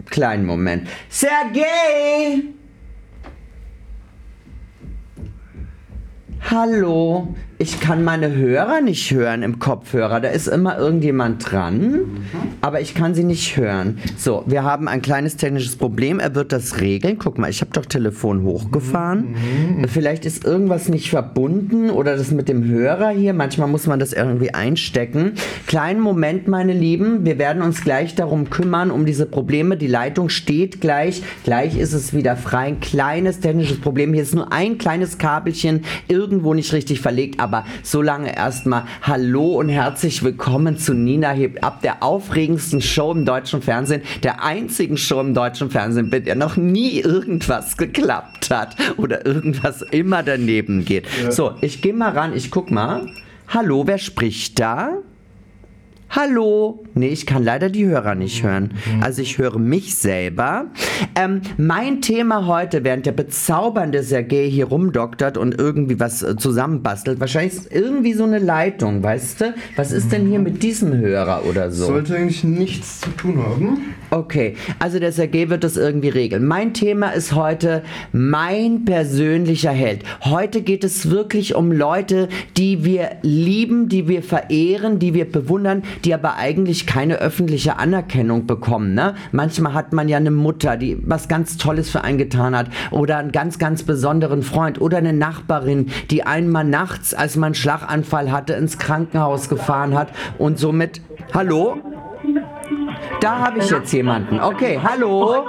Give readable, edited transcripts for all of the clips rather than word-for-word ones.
Kleinen Moment. Sergej! Hallo, ich kann meine Hörer nicht hören im Kopfhörer. Da ist immer irgendjemand dran, aber ich kann sie nicht hören. So, wir haben ein kleines technisches Problem. Er wird das regeln. Guck mal, ich habe doch Telefon hochgefahren. Vielleicht ist irgendwas nicht verbunden oder das mit dem Hörer hier. Manchmal muss man das irgendwie einstecken. Kleinen Moment, meine Lieben. Wir werden uns gleich darum kümmern, um diese Probleme. Die Leitung steht gleich. Gleich ist es wieder frei. Ein kleines technisches Problem. Hier ist nur ein kleines Kabelchen irgendwo nicht richtig verlegt, aber solange erstmal hallo und herzlich willkommen zu Nina hebt ab, der aufregendsten Show im deutschen Fernsehen, der einzigen Show im deutschen Fernsehen, bei der noch nie irgendwas geklappt hat oder irgendwas immer daneben geht. Ja. So, ich gehe mal ran, ich guck mal. Hallo, wer spricht da? Hallo? Nee, ich kann leider die Hörer nicht hören. Also ich höre mich selber. Mein Thema heute, während der bezaubernde Sergej hier rumdoktert und irgendwie was zusammenbastelt, wahrscheinlich ist irgendwie so eine Leitung, weißt du? Was ist denn hier mit diesem Hörer oder so? Sollte eigentlich nichts zu tun haben. Okay, also der Sergej wird das irgendwie regeln. Mein Thema ist heute mein persönlicher Held. Heute geht es wirklich um Leute, die wir lieben, die wir verehren, die wir bewundern, die aber eigentlich keine öffentliche Anerkennung bekommen. Ne? Manchmal hat man ja eine Mutter, die was ganz Tolles für einen getan hat oder einen ganz, ganz besonderen Freund oder eine Nachbarin, die einmal nachts, als man einen Schlaganfall hatte, ins Krankenhaus gefahren hat und somit... Hallo? Da habe ich jetzt jemanden. Okay, hallo?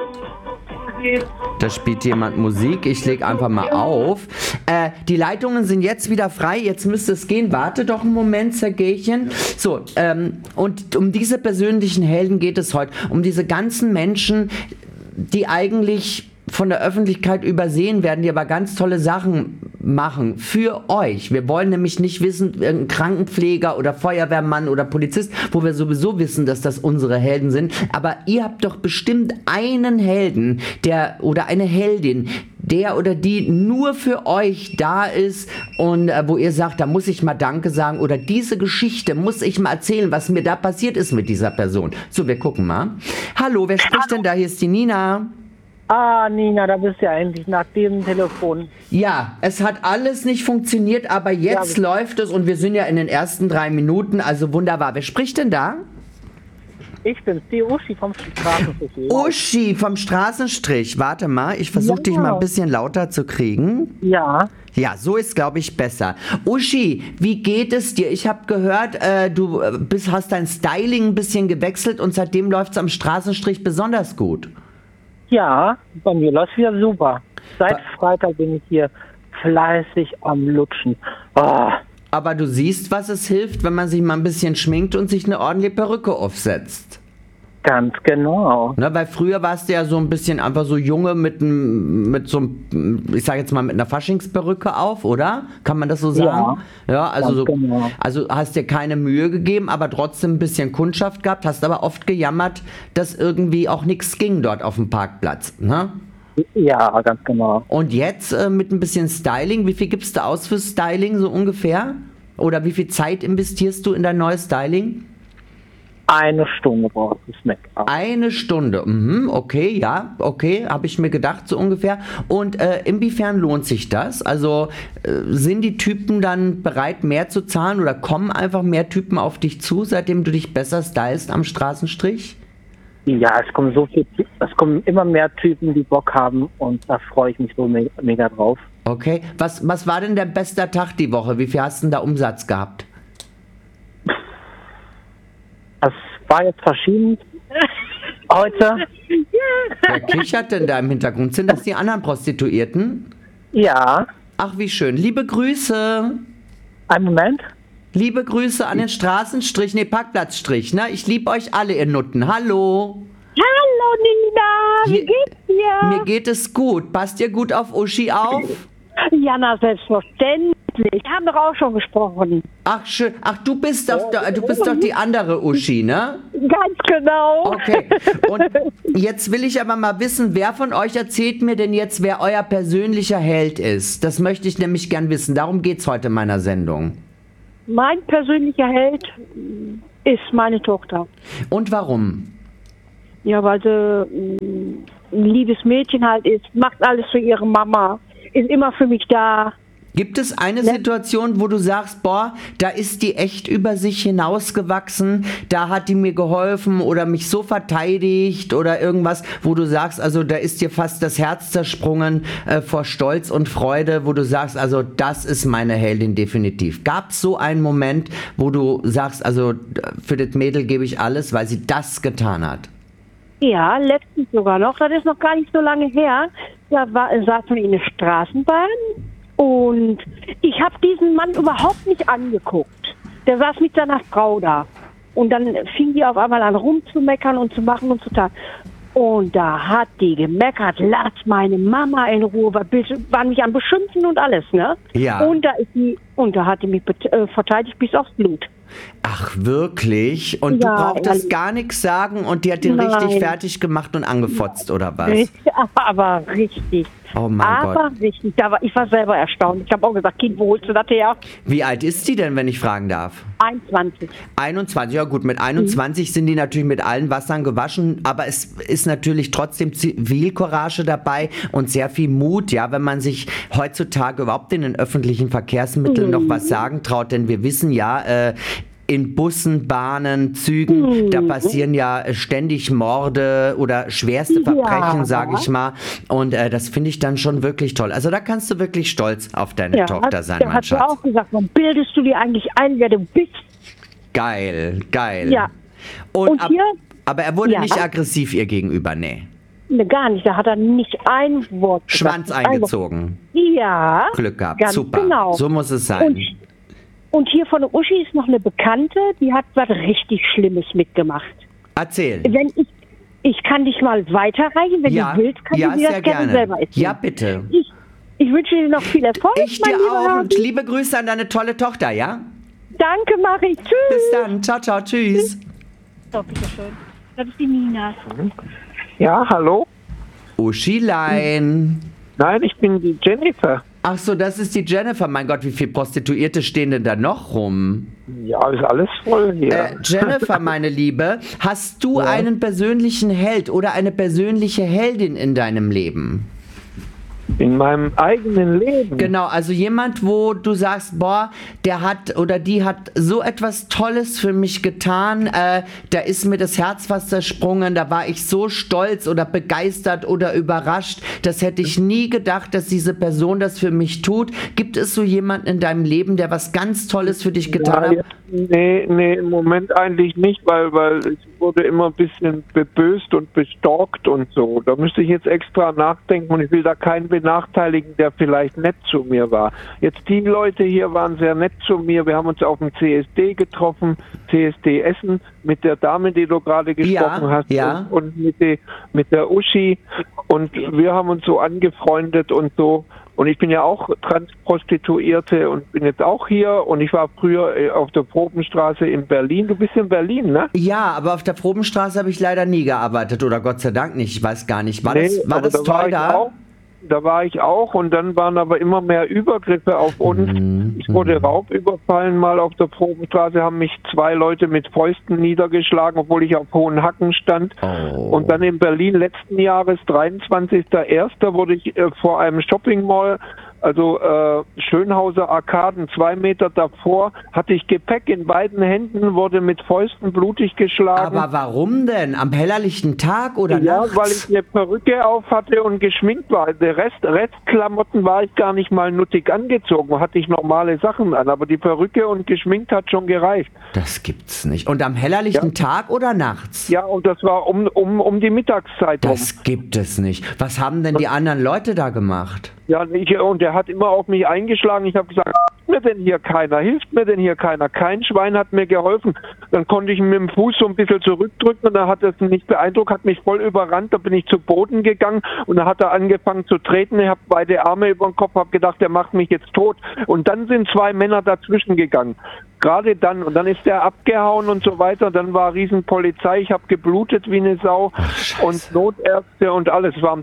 Da spielt jemand Musik. Ich lege einfach mal auf. Die Leitungen sind jetzt wieder frei. Jetzt müsste es gehen. Warte doch einen Moment, Sergejchen. So, und um diese persönlichen Helden geht es heute. Um diese ganzen Menschen, die eigentlich von der Öffentlichkeit übersehen werden, die aber ganz tolle Sachen machen für euch. Wir wollen nämlich nicht wissen, irgendein Krankenpfleger oder Feuerwehrmann oder Polizist, wo wir sowieso wissen, dass das unsere Helden sind. Aber ihr habt doch bestimmt einen Helden, der oder eine Heldin, der oder die nur für euch da ist und wo ihr sagt, da muss ich mal Danke sagen oder diese Geschichte muss ich mal erzählen, was mir da passiert ist mit dieser Person. So, wir gucken mal. Hallo, wer spricht denn da? Hier ist die Nina. Ah, Nina, da bist du ja eigentlich nach dem Telefon. Ja, es hat alles nicht funktioniert, aber jetzt läuft es und wir sind ja in den ersten 3 Minuten, also wunderbar. Wer spricht denn da? Ich bin's, die Uschi vom Straßenstrich. Uschi vom Straßenstrich. Warte mal, ich versuche dich mal ein bisschen lauter zu kriegen. Ja. Ja, so ist, glaube ich, besser. Uschi, wie geht es dir? Ich habe gehört, du hast dein Styling ein bisschen gewechselt und seitdem läuft es am Straßenstrich besonders gut. Ja, bei mir läuft wieder super. Seit Freitag bin ich hier fleißig am Lutschen. Oh. Aber du siehst, was es hilft, wenn man sich mal ein bisschen schminkt und sich eine ordentliche Perücke aufsetzt. Ganz genau. Ne, weil früher warst du ja so ein bisschen einfach so Junge mit so einem, ich sag jetzt mal mit einer Faschingsperücke auf, oder? Kann man das so sagen? Ja, also so, genau. Also hast dir keine Mühe gegeben, aber trotzdem ein bisschen Kundschaft gehabt, hast aber oft gejammert, dass irgendwie auch nichts ging dort auf dem Parkplatz, ne? Ja, ganz genau. Und jetzt mit ein bisschen Styling, wie viel gibst du aus für Styling so ungefähr? Oder wie viel Zeit investierst du in dein neues Styling? 1 Stunde braucht das Make-up. 1 Stunde, okay, ja, okay, habe ich mir gedacht, so ungefähr. Und inwiefern lohnt sich das? Also sind die Typen dann bereit, mehr zu zahlen oder kommen einfach mehr Typen auf dich zu, seitdem du dich besser stylst am Straßenstrich? Ja, es kommen immer mehr Typen, die Bock haben und da freue ich mich so mega drauf. Okay, was war denn der beste Tag die Woche? Wie viel hast du denn da Umsatz gehabt? Das war jetzt verschieden heute. Wer kichert denn da im Hintergrund? Sind das die anderen Prostituierten? Ja. Ach, wie schön. Liebe Grüße. Einen Moment. Liebe Grüße an den Straßenstrich, Parkplatzstrich, ne? Ich liebe euch alle, ihr Nutten. Hallo. Hallo, Nina. Wie geht's dir? Mir geht es gut. Passt ihr gut auf Uschi auf? Jana, selbstverständlich. Wir haben doch auch schon gesprochen. Ach, schön. Ach, du bist doch die andere Uschi, ne? Ganz genau. Okay. Und jetzt will ich aber mal wissen, wer von euch erzählt mir denn jetzt, wer euer persönlicher Held ist? Das möchte ich nämlich gern wissen. Darum geht's heute in meiner Sendung. Mein persönlicher Held ist meine Tochter. Und warum? Ja, weil sie ein liebes Mädchen halt ist, macht alles für ihre Mama, ist immer für mich da. Gibt es eine Situation, wo du sagst, boah, da ist die echt über sich hinausgewachsen, da hat die mir geholfen oder mich so verteidigt oder irgendwas, wo du sagst, also da ist dir fast das Herz zersprungen vor Stolz und Freude, wo du sagst, also das ist meine Heldin definitiv. Gab es so einen Moment, wo du sagst, also für das Mädel gebe ich alles, weil sie das getan hat? Ja, letztens sogar noch, das ist noch gar nicht so lange her, saß man in der Straßenbahn und ich habe diesen Mann überhaupt nicht angeguckt. Der saß mit seiner Frau da und dann fing die auf einmal an rumzumeckern und zu machen und zu tun. Und da hat die gemeckert, lass meine Mama in Ruhe, war mich am Beschimpfen und alles, ne? Ja. Und da hat die mich verteidigt bis aufs Blut. Ach, wirklich? Und Ja, du brauchtest ehrlich. gar nichts sagen und die hat den richtig Nein. fertig gemacht und angefotzt, oder was? Aber richtig. Oh mein Gott. Richtig. Ich war selber erstaunt. Ich habe auch gesagt, Kind, wo holst du das her? Wie alt ist die denn, wenn ich fragen darf? 21. 21, ja gut, mit 21 sind die natürlich mit allen Wassern gewaschen, aber es ist natürlich trotzdem Zivilcourage dabei und sehr viel Mut, ja, wenn man sich heutzutage überhaupt in den öffentlichen Verkehrsmitteln noch was sagen traut, denn wir wissen ja, in Bussen, Bahnen, Zügen, da passieren ja ständig Morde oder schwerste Verbrechen, sage ich mal. Und das finde ich dann schon wirklich toll. Also da kannst du wirklich stolz auf deine Tochter sein, mein hat sie Schatz. auch gesagt, warum bildest du dir eigentlich ein, wer du bist? Geil, geil. Ja. Und Und hier? aber er wurde Ja. nicht aggressiv ihr gegenüber, nee. Ne, gar nicht. Da hat er nicht ein Wort Schwanz gesagt. eingezogen. Ja. Glück gehabt. Ganz Super. genau. So muss es sein. Und hier von der Uschi ist noch eine Bekannte, die hat was richtig Schlimmes mitgemacht. Erzähl. Wenn ich kann dich mal weiterreichen, wenn Ja, du willst, kann ja, ich dir sehr das gerne selber erzählen. Ja, bitte. Ich wünsche dir noch viel Erfolg, Ich mein dir lieber auch. Hase. Und liebe Grüße an deine tolle Tochter, ja? Danke, mache ich. Tschüss. Bis dann. Ciao, ciao. Tschüss. So, bitteschön. Das ist die Nina. Ja, hallo? Uschilein. Nein, ich bin die Jennifer. Ach so, das ist die Jennifer. Mein Gott, wie viele Prostituierte stehen denn da noch rum? Ja, ist alles voll hier. Jennifer, meine Liebe, hast du einen persönlichen Held oder eine persönliche Heldin in deinem Leben? In meinem eigenen Leben. Genau, also jemand, wo du sagst, boah, der hat oder die hat so etwas Tolles für mich getan, da ist mir das Herz fast zersprungen, da war ich so stolz oder begeistert oder überrascht, das hätte ich nie gedacht, dass diese Person das für mich tut. Gibt es so jemanden in deinem Leben, der was ganz Tolles für dich getan hat? Nee, im Moment eigentlich nicht, weil ich wurde immer ein bisschen beböst und bestalkt und so. Da müsste ich jetzt extra nachdenken und ich will da keinen benachteiligen, der vielleicht nett zu mir war. Jetzt die Leute hier waren sehr nett zu mir. Wir haben uns auf dem CSD getroffen, CSD Essen, mit der Dame, die du gerade gesprochen hast ja. und mit der Uschi und wir haben uns so angefreundet und so. Und ich bin ja auch Transprostituierte und bin jetzt auch hier und ich war früher auf der Probenstraße in Berlin. Du bist in Berlin, ne? Ja, aber auf der Probenstraße habe ich leider nie gearbeitet oder Gott sei Dank nicht, ich weiß gar nicht. War das toll da? Da war ich auch und dann waren aber immer mehr Übergriffe auf uns. Ich wurde Raubüberfallen mal auf der Probenstraße, haben mich 2 Leute mit Fäusten niedergeschlagen, obwohl ich auf hohen Hacken stand. Und dann in Berlin letzten Jahres, 23.01. wurde ich vor einem Shopping Mall, also Schönhauser Arkaden, 2 Meter davor, hatte ich Gepäck in beiden Händen, wurde mit Fäusten blutig geschlagen. Aber warum denn? Am hellerlichten Tag oder Ja, nachts? weil ich eine Perücke auf hatte und geschminkt war. Der Restklamotten war ich gar nicht mal nuttig angezogen, hatte ich normale Sachen an, aber die Perücke und geschminkt hat schon gereicht. Das gibt's nicht. Und am hellerlichten Tag oder nachts? Ja, und das war um die Mittagszeit rum. Das gibt es nicht. Was haben denn die anderen Leute da gemacht? Ja, und der hat immer auf mich eingeschlagen. Ich habe gesagt, hilft mir denn hier keiner? Kein Schwein hat mir geholfen. Dann konnte ich ihn mit dem Fuß so ein bisschen zurückdrücken und da hat er es nicht beeindruckt, hat mich voll überrannt. Da bin ich zu Boden gegangen und da hat er angefangen zu treten. Ich habe beide Arme über den Kopf, habe gedacht, der macht mich jetzt tot. Und dann sind 2 Männer dazwischen gegangen. gerade dann, und dann ist der abgehauen und so weiter, dann war Riesenpolizei, ich habe geblutet wie eine Sau und Notärzte und alles. Es war am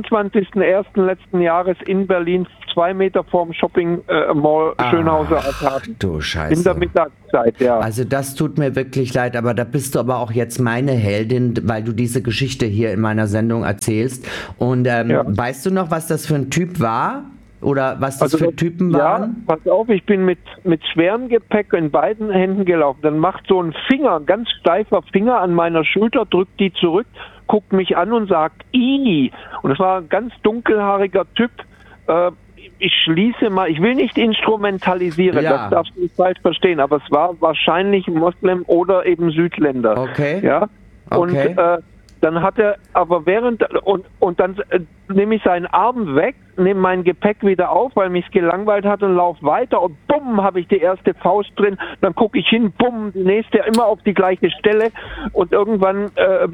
23.01. letzten Jahres in Berlin, 2 Meter vorm Shopping Mall Schönhauser Arkaden. Du Scheiße. In der Mittagszeit, ja. Also das tut mir wirklich leid, aber da bist du aber auch jetzt meine Heldin, weil du diese Geschichte hier in meiner Sendung erzählst. Und weißt du noch, was das für ein Typ war? Oder was das für Typen waren? Ja, pass auf, ich bin mit schwerem Gepäck in beiden Händen gelaufen. Dann macht so ein Finger, ein ganz steifer Finger an meiner Schulter, drückt die zurück, guckt mich an und sagt, Ih! Und es war ein ganz dunkelhaariger Typ. Ich schließe mal, ich will nicht instrumentalisieren, das darfst du nicht falsch verstehen, aber es war wahrscheinlich Moslem oder eben Südländer. Okay. Ja. Und dann hat er aber und dann nehme ich seinen Arm weg, nehme mein Gepäck wieder auf, weil mich gelangweilt hat und laufe weiter und bumm, habe ich die erste Faust drin, dann gucke ich hin, bumm, die nächste, immer auf die gleiche Stelle und irgendwann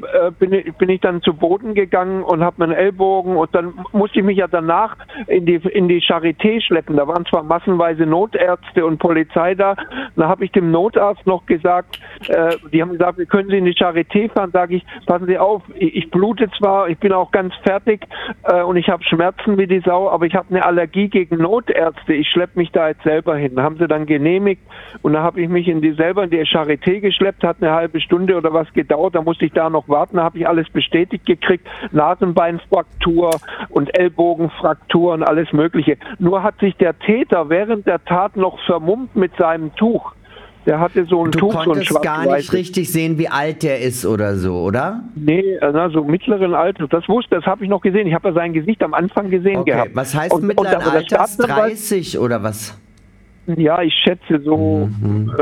bin ich dann zu Boden gegangen und habe meinen Ellbogen und dann musste ich mich ja danach in die Charité schleppen. Da waren zwar massenweise Notärzte und Polizei da, da habe ich dem Notarzt noch gesagt, die haben gesagt, wir können Sie in die Charité fahren, sage ich, passen Sie auf, ich blute zwar, ich bin auch ganz fertig und ich habe Schmerzen wie die Sau, aber ich habe eine Allergie gegen Notärzte. Ich schleppe mich da jetzt selber hin. Da haben sie dann genehmigt und da habe ich mich selber in die Charité geschleppt, hat eine halbe Stunde oder was gedauert. Da musste ich da noch warten, da habe ich alles bestätigt gekriegt. Nasenbeinfraktur und Ellbogenfraktur und alles Mögliche. Nur hat sich der Täter während der Tat noch vermummt mit seinem Tuch. Der hatte so ein Tuch, so ein schwarz-weißes. Du konntest gar nicht richtig sehen, wie alt der ist oder so, oder? Nee, so mittleren Alters. Das habe ich noch gesehen. Ich habe ja sein Gesicht am Anfang gesehen gehabt. Was heißt mittleren Alters? 30 oder was? Ja, ich schätze so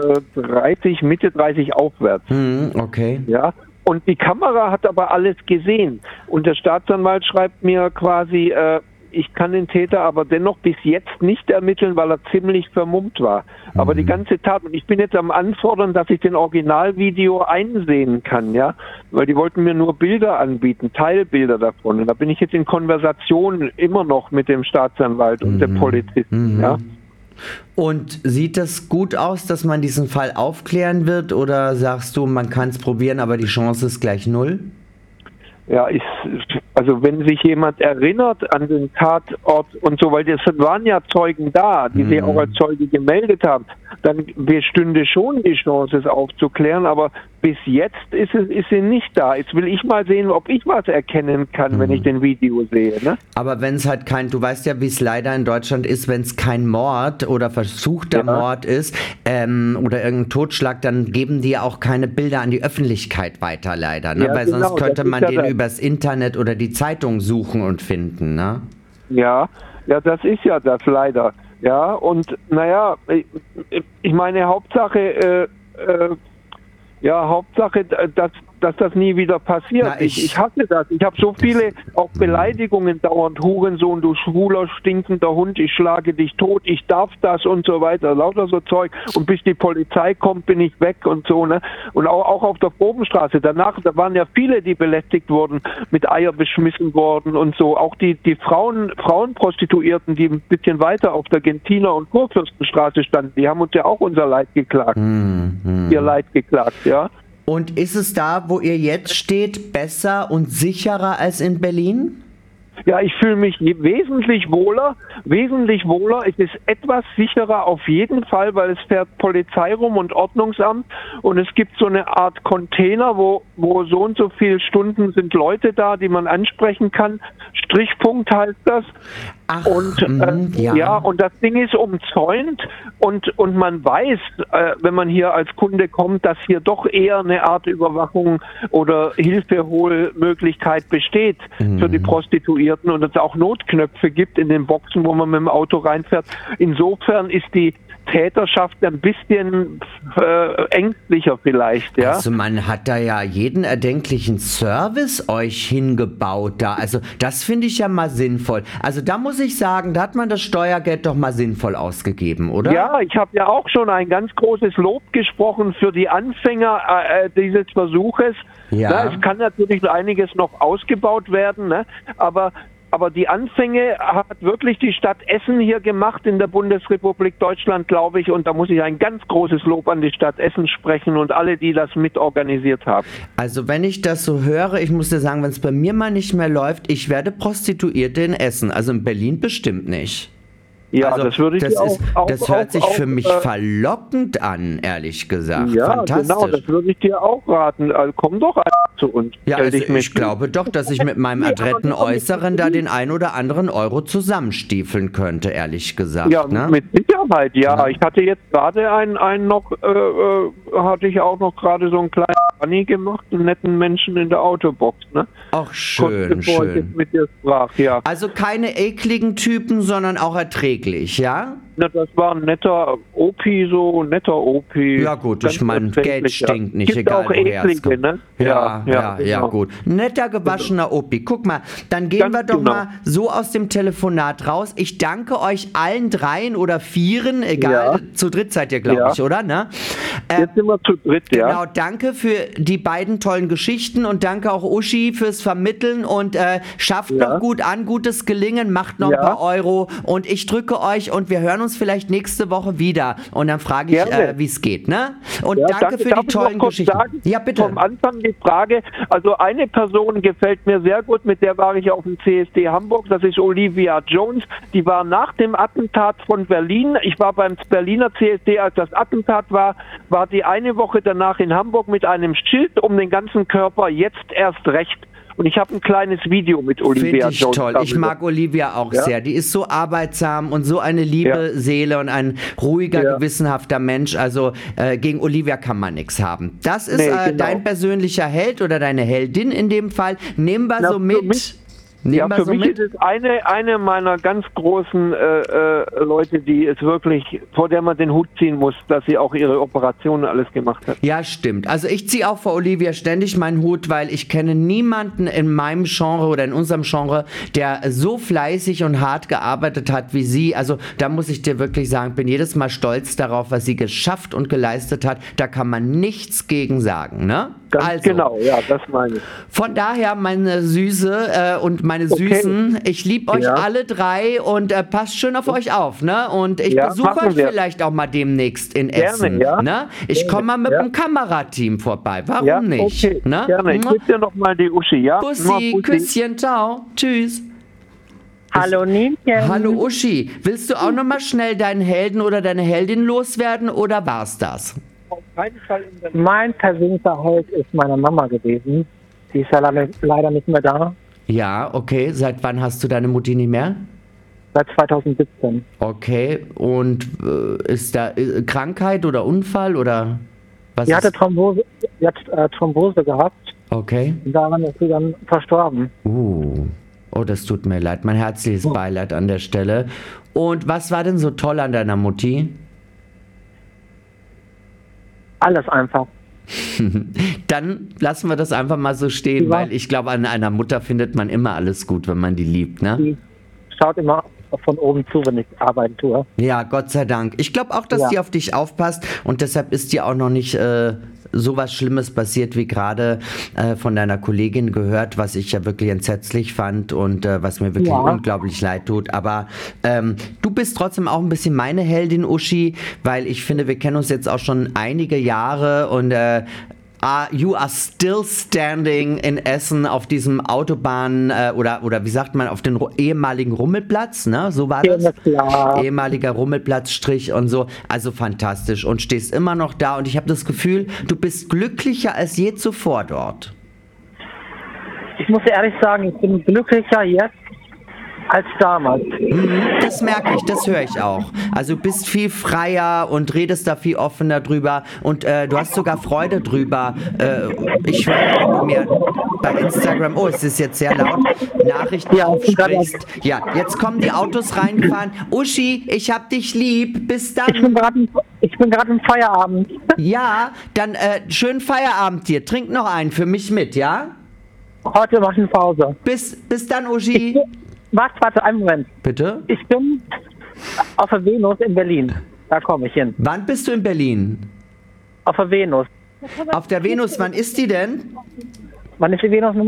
30, Mitte 30 aufwärts. Okay. Ja. Und die Kamera hat aber alles gesehen. Und der Staatsanwalt schreibt mir quasi, ich kann den Täter aber dennoch bis jetzt nicht ermitteln, weil er ziemlich vermummt war. Aber die ganze Tat, und ich bin jetzt am Anfordern, dass ich den Originalvideo einsehen kann, ja, weil die wollten mir nur Bilder anbieten, Teilbilder davon. Und da bin ich jetzt in Konversation immer noch mit dem Staatsanwalt und dem Polizisten, ja. Und sieht das gut aus, dass man diesen Fall aufklären wird, oder sagst du, man kann es probieren, aber die Chance ist gleich 0? Ja, also wenn sich jemand erinnert an den Tatort und so, weil das waren ja Zeugen da, die sich auch als Zeuge gemeldet haben, dann bestünde schon die Chance, es aufzuklären, aber bis jetzt ist sie nicht da. Jetzt will ich mal sehen, ob ich was erkennen kann, wenn ich den Video sehe. Ne? Aber wenn es halt du weißt ja, wie es leider in Deutschland ist, wenn es kein Mord oder versuchter Mord ist oder irgendein Totschlag, dann geben die ja auch keine Bilder an die Öffentlichkeit weiter, leider. Ne? Ja, weil sonst könnte man den übers Internet oder die Zeitung suchen und finden. Ne? Ja, das ist ja das leider. Ja, und naja, ich meine, Hauptsache, dass das nie wieder passiert. Ich hasse das. Ich habe so viele auch Beleidigungen dauernd. Hurensohn, du schwuler, stinkender Hund, ich schlage dich tot, ich darf das und so weiter. Lauter so Zeug. Und bis die Polizei kommt, bin ich weg und so. Ne? Und auch auf der Probenstraße. Da waren ja viele, die belästigt wurden, mit Eier beschmissen worden und so. Auch die Frauenprostituierten, die ein bisschen weiter auf der Gentiner und Kurfürstenstraße standen, die haben uns ja auch unser Leid geklagt. Ihr Leid geklagt, ja. Und ist es da, wo ihr jetzt steht, besser und sicherer als in Berlin? Ja, ich fühle mich wesentlich wohler. Es ist etwas sicherer auf jeden Fall, weil es fährt Polizei rum und Ordnungsamt und es gibt so eine Art Container, wo so und so viele Stunden sind Leute da, die man ansprechen kann. Strichpunkt heißt das. Ach, und und das Ding ist umzäunt und man weiß, wenn man hier als Kunde kommt, dass hier doch eher eine Art Überwachung oder Hilfeholmöglichkeit besteht für die Prostituierten und es auch Notknöpfe gibt in den Boxen, wo man mit dem Auto reinfährt. Insofern ist die Täterschaft ein bisschen ängstlicher vielleicht, ja. Also man hat da ja jeden erdenklichen Service euch hingebaut da. Also das finde ich ja mal sinnvoll. Also da muss ich sagen, da hat man das Steuergeld doch mal sinnvoll ausgegeben, oder? Ja, ich habe ja auch schon ein ganz großes Lob gesprochen für die Anfänger dieses Versuches. Ja. Na, es kann natürlich einiges noch ausgebaut werden, ne? Aber Aber die Anfänge hat wirklich die Stadt Essen hier gemacht in der Bundesrepublik Deutschland, glaube ich. Und da muss ich ein ganz großes Lob an die Stadt Essen sprechen und alle, die das mitorganisiert haben. Also wenn ich das so höre, ich muss dir sagen, wenn es bei mir mal nicht mehr läuft, ich werde Prostituierte in Essen. Also in Berlin bestimmt nicht. Ja, also, das würde ich das hört sich für mich verlockend an, ehrlich gesagt. Ja, fantastisch. Genau, das würde ich dir auch raten. Also, komm doch zu uns. Ja, also ich glaube doch, dass ich mit meinem adretten Äußeren da den ein oder anderen Euro zusammenstiefeln könnte, ehrlich gesagt. Ja, ne? Mit Sicherheit, ja. Ja. Ich hatte jetzt gerade hatte ich auch noch gerade so einen kleinen Bunny gemacht, einen netten Menschen in der Autobox, ne? Ach, schön, Kurz bevor ich schön. jetzt mit dir sprach, ja. Also keine ekligen Typen, sondern auch erträglich, ja? Na, das war ein netter Opi, so ein netter Opi. Ja gut, Ganz ich meine, Geld erträglich, ja. stinkt nicht, Gibt egal auch woher es eklige, kommt. ne? Ja, genau. gut. Netter, gewaschener Opi. Guck mal, dann gehen Ganz wir doch genau. mal so aus dem Telefonat raus. Ich danke euch allen dreien oder vieren, egal, Ja. zu dritt seid ihr, glaube Ja. ich, oder? Ne? Jetzt sind wir zu dritt, ja. Genau, danke für die beiden tollen Geschichten und danke auch Uschi fürs Vermitteln und schafft Ja. noch gut an, gutes Gelingen, macht noch Ja. ein paar Euro und ich drücke euch und wir hören uns vielleicht nächste Woche wieder und dann frage ich, Gerne. wie es geht, ne? Und Ja, danke für darf die ich noch tollen kurz Geschichten. sagen? Ja, bitte. Vom Anfang die Frage, also eine Person gefällt mir sehr gut, mit der war ich auf dem CSD Hamburg, das ist Olivia Jones, die war nach dem Attentat von Berlin, ich war beim Berliner CSD, als das Attentat war die eine Woche danach in Hamburg mit einem Schild um den ganzen Körper, jetzt erst recht. Und ich habe ein kleines Video mit Olivia Finde ich Jones. toll. Ich darüber. mag Olivia auch Ja. sehr. Die ist so arbeitsam und so eine liebe Ja. Seele und ein ruhiger, Ja. gewissenhafter Mensch. Also gegen Olivia kann man nichts haben. Das ist Nee, genau. dein persönlicher Held oder deine Heldin in dem Fall. Nehmen wir Na, so für mit. mich- Nehmen wir Für so mich mit. ist es eine meiner ganz großen Leute, die es wirklich, vor der man den Hut ziehen muss, dass sie auch ihre Operationen alles gemacht hat. Ja, stimmt. Also ich ziehe auch vor Olivia ständig meinen Hut, weil ich kenne niemanden in meinem Genre oder in unserem Genre, der so fleißig und hart gearbeitet hat wie sie. Also da muss ich dir wirklich sagen, bin jedes Mal stolz darauf, was sie geschafft und geleistet hat. Da kann man nichts gegen sagen, ne? Ganz also, genau, ja, das meine ich. Von daher, meine Süße und meine Süßen, ich liebe euch Ja. alle drei und passt schön auf euch auf, ne? Und ich Ja, besuche machen euch wir. vielleicht auch mal demnächst in Gerne, Essen, ja. ne? Ich Gerne, komme mal mit ja. dem Kamerateam vorbei, warum Ja, nicht? okay, Ne? gerne. Ich gebe dir nochmal die Uschi, ja? Bussi, Bussi. Küsschen, ciao, tschüss. Hallo Nienchen. Hallo Uschi, willst du auch noch mal schnell deinen Helden oder deine Heldin loswerden oder war's das? Auf keinen Fall in der Mein persönlicher Held ist meine Mama gewesen. Die ist ja leider nicht mehr da. Ja, okay, seit wann hast du deine Mutti nicht mehr? Seit 2017. Okay, und ist da Krankheit oder Unfall oder was? Sie hatte ist? Thrombose, Thrombose gehabt Okay. und daran ist sie dann verstorben. Oh, das tut mir leid. Mein herzliches Beileid an der Stelle. Und was war denn so toll an deiner Mutti? Alles einfach. Dann lassen wir das einfach mal so stehen, Ja. weil ich glaube, an einer Mutter findet man immer alles gut, wenn man die liebt, ne? Die schaut immer von oben zu, wenn ich arbeiten tue. Ja, Gott sei Dank. Ich glaube auch, dass Ja. die auf dich aufpasst und deshalb ist dir auch noch nicht sowas Schlimmes passiert, wie gerade von deiner Kollegin gehört, was ich ja wirklich entsetzlich fand und was mir wirklich Ja. unglaublich leid tut. Aber du bist trotzdem auch ein bisschen meine Heldin, Uschi, weil ich finde, wir kennen uns jetzt auch schon einige Jahre und you are still standing in Essen auf diesem Autobahn oder wie sagt man, auf den ehemaligen Rummelplatz, ne? So war das? Ja, klar. Ehemaliger Rummelplatzstrich und so. Also fantastisch und stehst immer noch da und ich habe das Gefühl, du bist glücklicher als je zuvor dort. Ich muss ehrlich sagen, ich bin glücklicher jetzt als damals. Das merke ich, das höre ich auch. Also du bist viel freier und redest da viel offener drüber und du hast sogar Freude drüber. Ich höre, wenn du mir bei Instagram, oh, es ist jetzt sehr laut, Nachrichten Ja, aufsprichst. Ja, jetzt kommen die Autos reingefahren. Uschi, ich hab dich lieb, bis Ich bin dann. gerade im Feierabend. Ja, dann schönen Feierabend dir. Trink noch einen für mich mit, ja? Heute mache ich eine Pause. Bis dann, Uschi. Warte, einen Moment. Bitte? Ich bin auf der Venus in Berlin. Da komme ich hin. Wann bist du in Berlin? Auf der Venus. Auf der Venus, wann ist die denn? Wann ist die Venusnummer?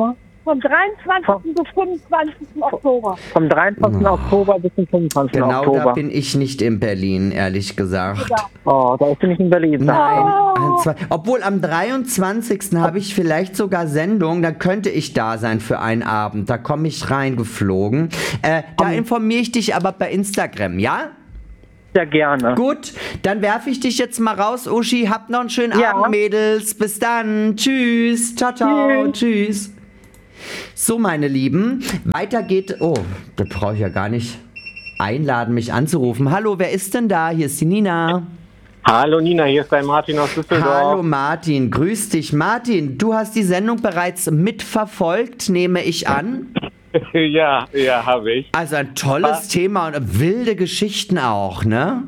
vom 23. bis 25. Oktober. Vom 23. Oktober bis zum 25. Genau, Oktober. da bin ich nicht in Berlin, ehrlich gesagt. Oh, da ist sie nicht in Berlin. Nein, obwohl am 23. habe ich vielleicht sogar Sendung, da könnte ich da sein für einen Abend. Da komme ich reingeflogen. Da informiere ich dich aber bei Instagram, ja? Sehr gerne. Gut, dann werfe ich dich jetzt mal raus, Uschi. Habt noch einen schönen Ja. Abend, Mädels. Bis dann. Tschüss. Ciao, ciao. Tschüss. So, meine Lieben, weiter geht... Oh, das brauche ich ja gar nicht einladen, mich anzurufen. Hallo, wer ist denn da? Hier ist die Nina. Hallo Nina, hier ist dein Martin aus Düsseldorf. Hallo Martin, grüß dich. Martin, du hast die Sendung bereits mitverfolgt, nehme ich an. Ja, habe ich. Also ein tolles Thema und wilde Geschichten auch, ne?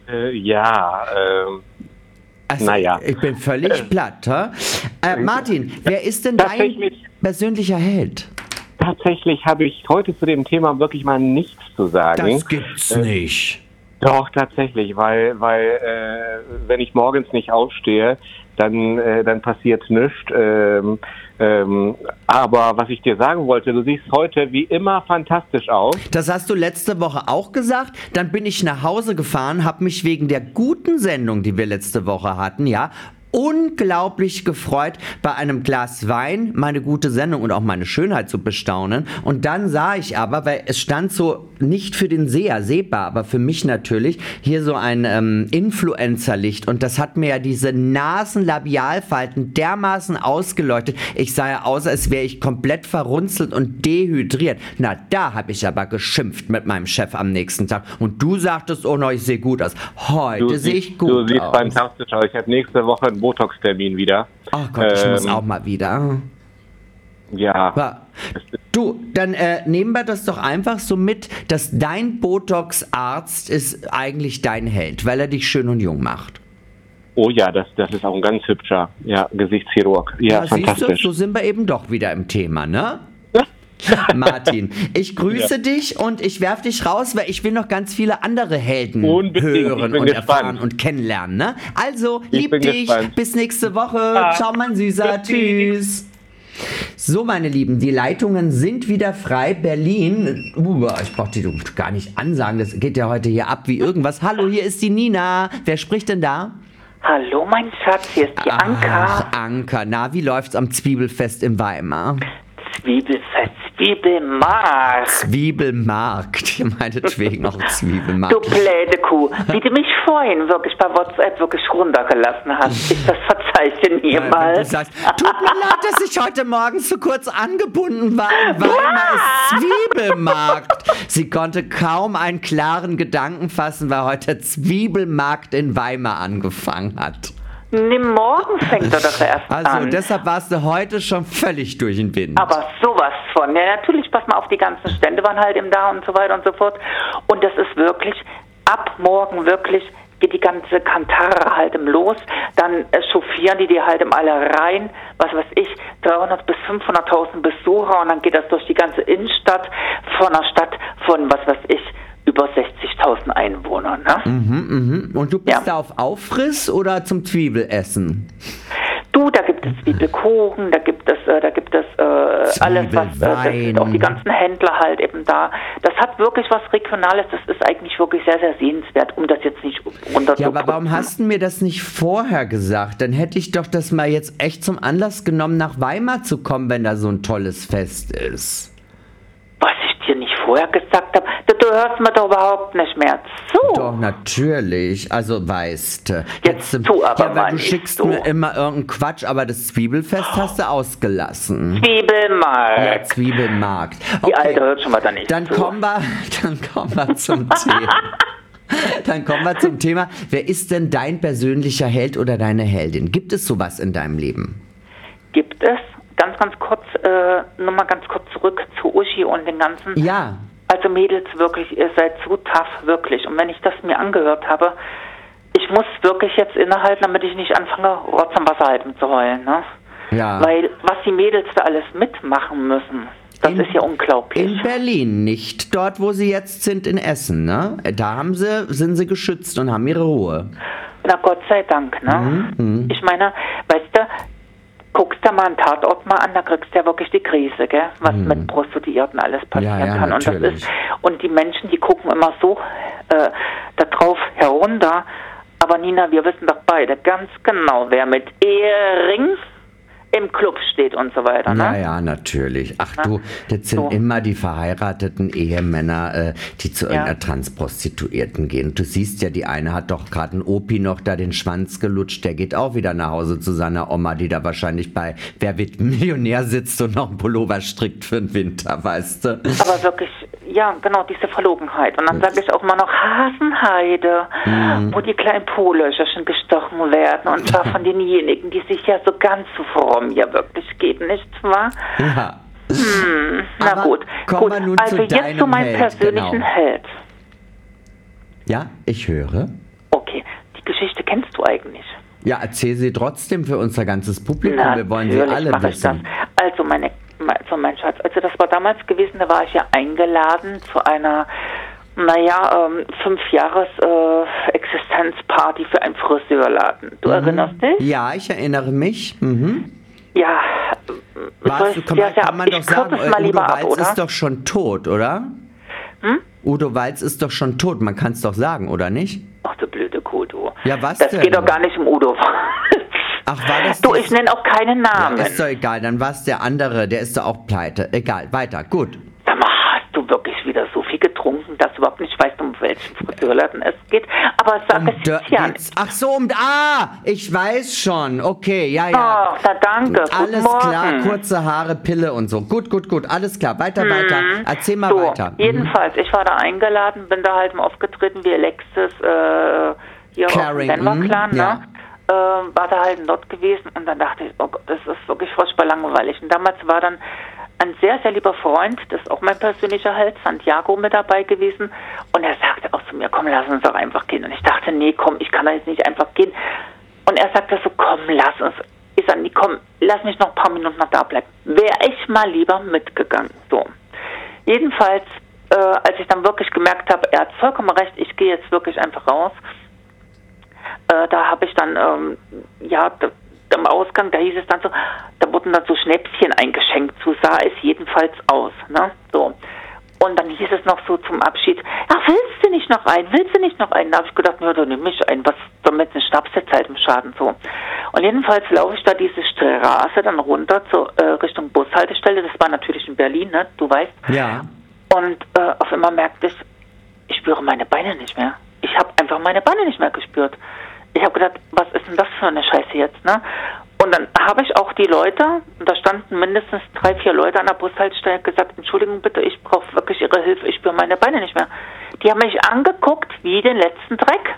Also, naja. Ich bin völlig platt. Martin, wer ist denn dein persönlicher Held? Tatsächlich habe ich heute zu dem Thema wirklich mal nichts zu sagen. Das gibt's nicht. Doch, tatsächlich, weil wenn ich morgens nicht aufstehe, dann passiert nichts. Aber was ich dir sagen wollte, du siehst heute wie immer fantastisch aus. Das hast du letzte Woche auch gesagt. Dann bin ich nach Hause gefahren, habe mich wegen der guten Sendung, die wir letzte Woche hatten, unglaublich gefreut, bei einem Glas Wein meine gute Sendung und auch meine Schönheit zu bestaunen. Und dann sah ich aber, weil es stand so nicht für den Seher sehbar, aber für mich natürlich, hier so ein Influencerlicht. Und das hat mir ja diese Nasenlabialfalten dermaßen ausgeleuchtet. Ich sah ja aus, als wäre ich komplett verrunzelt und dehydriert. Na, da habe ich aber geschimpft mit meinem Chef am nächsten Tag. Und du sagtest, oh no, ich sehe gut aus. Heute sehe ich gut aus. Du siehst fantastisch aus. Ich habe nächste Woche einen Botox-Termin wieder. Oh Gott, ich muss auch mal wieder. Ja. Du, dann nehmen wir das doch einfach so mit, dass dein Botox-Arzt ist eigentlich dein Held, weil er dich schön und jung macht. Oh ja, das ist auch ein ganz hübscher Gesichtschirurg. Ja, fantastisch. Siehst du, so sind wir eben doch wieder im Thema, ne? Martin, ich grüße dich und ich werfe dich raus, weil ich will noch ganz viele andere Helden hören und erfahren und kennenlernen. Ne? Also, lieb dich, gespannt. Bis nächste Woche. Ciao, mein Süßer. Tschüss. So, meine Lieben, die Leitungen sind wieder frei. Berlin, ich brauche die gar nicht ansagen, das geht ja heute hier ab wie irgendwas. Hallo, hier ist die Nina. Wer spricht denn da? Hallo, mein Schatz, hier ist die Anka. Ach, Anka, na, wie läuft's am Zwiebelfest in Weimar? Zwiebelfest, Zwiebelmarkt. Zwiebelmarkt, meinetwegen auch Zwiebelmarkt. Du Plädekuh, wie du mich vorhin wirklich bei WhatsApp wirklich runtergelassen hast. Ich das verzeihe dir mal. Du sagst, tut mir leid, dass ich heute Morgen zu kurz angebunden war. In Weimar ist Zwiebelmarkt. Sie konnte kaum einen klaren Gedanken fassen, weil heute Zwiebelmarkt in Weimar angefangen hat. Morgen fängt er doch erst an. Also deshalb warst du heute schon völlig durch den Wind. Aber sowas von. Ja, natürlich, pass mal auf, die ganzen Stände waren halt im Da und so weiter und so fort. Und das ist wirklich, ab morgen wirklich geht die ganze Kantare halt im los. Dann chauffieren die halt im alle rein, was weiß ich, 300 bis 500.000 Besucher. Und dann geht das durch die ganze Innenstadt von einer Stadt von, was weiß ich, über 60.000 Einwohner, ne? Und du bist da auf Auffriss oder zum Zwiebelessen? Du, da gibt es Zwiebelkuchen, da gibt es alles, was, das sind auch die ganzen Händler halt eben da. Das hat wirklich was Regionales, das ist eigentlich wirklich sehr, sehr sehenswert, um das jetzt nicht runterzudrücken. Ja, aber warum hast du mir das nicht vorher gesagt? Dann hätte ich doch das mal jetzt echt zum Anlass genommen, nach Weimar zu kommen, wenn da so ein tolles Fest ist. Was ich dir nicht vorher gesagt habe, du hörst mir doch überhaupt nicht mehr zu. Doch, natürlich. Also, weißt du. Jetzt tu aber ja, mal weil du nicht schickst so. mir immer irgendeinen Quatsch, aber das Zwiebelfest hast du ausgelassen. Zwiebelmarkt. Ja, Zwiebelmarkt. Okay. Die Alte hört schon mal da nicht Dann zu. kommen wir zum Thema. Dann kommen wir zum Thema. Wer ist denn dein persönlicher Held oder deine Heldin? Gibt es sowas in deinem Leben? Gibt es? Ganz kurz, nochmal ganz kurz zurück zu Uschi und den ganzen. Ja. Also Mädels, wirklich, ihr seid so tough, wirklich. Und wenn ich das mir angehört habe, ich muss wirklich jetzt innehalten, damit ich nicht anfange, Rotz am Wasserhalten zu heulen, ne? Ja. Weil, was die Mädels da alles mitmachen müssen, das ist ja unglaublich. In Berlin, nicht dort, wo sie jetzt sind, in Essen, ne? Da sind sie geschützt und haben ihre Ruhe. Na Gott sei Dank, ne? Ich meine, weißt du, guckst du dir mal einen Tatort mal an, da kriegst du ja wirklich die Krise, gell? Was mit Prostituierten alles passieren kann. Natürlich. Und die Menschen, die gucken immer so da drauf herunter. Aber Nina, wir wissen doch beide ganz genau, wer mit Ehering im Club steht und so weiter, ne? Ja, natürlich. Ach du, das sind immer die verheirateten Ehemänner, die zu irgendeiner Transprostituierten gehen. Du siehst ja, die eine hat doch gerade ein Opi noch da den Schwanz gelutscht, der geht auch wieder nach Hause zu seiner Oma, die da wahrscheinlich bei Wer wird Millionär sitzt und noch einen Pullover strickt für den Winter, weißt du? Aber wirklich, ja, genau, diese Verlogenheit. Und dann sage ich auch mal noch Hasenheide, wo die kleinen Po-Löcher schon gestochen werden. Und zwar von denjenigen, die sich ja so ganz so fromm ja wirklich geben, nicht wahr? Ja. Na Aber gut. kommen wir nun Also zu jetzt deinem zu meinem Held, persönlichen genau. Held. Ja, ich höre. Okay, die Geschichte kennst du eigentlich. Ja, erzähl sie trotzdem für unser ganzes Publikum. Wir wollen sie Natürlich alle mache ich das. wissen. Also mein Schatz, also das war damals gewesen, da war ich ja eingeladen zu einer 5-Jahres Existenzparty für einen Friseurladen. Du erinnerst dich? Ja, ich erinnere mich. Mhm. Ja. Kann man doch sagen, Udo Walz oder? ist doch schon tot, oder? Udo Walz ist doch schon tot, man kann es doch sagen, oder nicht? Ach du blöde Kuh, du. Ja, was das denn? geht doch gar nicht um Udo. Ach, war das Du, ich nenne auch keinen Namen. Ja, ist doch egal, dann war es der andere, der ist doch auch pleite. Egal, weiter, gut. Sag mal, hast du wirklich wieder so viel getrunken, dass du überhaupt nicht weißt, um welchen Friseurladen es geht? Aber sag es jetzt ja nicht. Ach so, ich weiß schon. Okay, ja. Ach, na danke. Alles klar, kurze Haare, Pille und so. Gut, alles klar. Weiter. Erzähl mal weiter. Jedenfalls, ich war da eingeladen, bin da halt mal aufgetreten wie Alexis hier auf dem Denver-Clan, ne? War da halt dort gewesen und dann dachte ich, oh Gott, das ist wirklich furchtbar langweilig. Und damals war dann ein sehr, sehr lieber Freund, das ist auch mein persönlicher Held, Santiago, mit dabei gewesen. Und er sagte auch zu mir, komm, lass uns doch einfach gehen. Und ich dachte, nee, komm, ich kann da jetzt nicht einfach gehen. Und er sagte so, komm, lass uns. Ich sage, nee, komm, lass mich noch ein paar Minuten noch da bleiben. Wäre ich mal lieber mitgegangen. So. Jedenfalls, als ich dann wirklich gemerkt habe, er hat vollkommen recht, ich gehe jetzt wirklich einfach raus. Da habe ich dann, am Ausgang, da hieß es dann so, da wurden dann so Schnäpschen eingeschenkt, so sah es jedenfalls aus, ne, so. Und dann hieß es noch so zum Abschied, ach, willst du nicht noch einen? Da habe ich gedacht, ja, dann nehme ich einen, was soll mit einem Schnaps jetzt halt im Schaden, so. Und jedenfalls laufe ich da diese Straße dann runter zur Richtung Bushaltestelle, das war natürlich in Berlin, ne, du weißt. Ja. Und auf einmal merkte ich spüre meine Beine nicht mehr. Ich habe einfach meine Beine nicht mehr gespürt. Ich habe gedacht, was ist denn das für eine Scheiße jetzt, ne? Und dann habe ich auch die Leute, und da standen mindestens 3-4 Leute an der Bushaltestelle, gesagt, Entschuldigung bitte, ich brauche wirklich Ihre Hilfe, ich spüre meine Beine nicht mehr. Die haben mich angeguckt wie den letzten Dreck.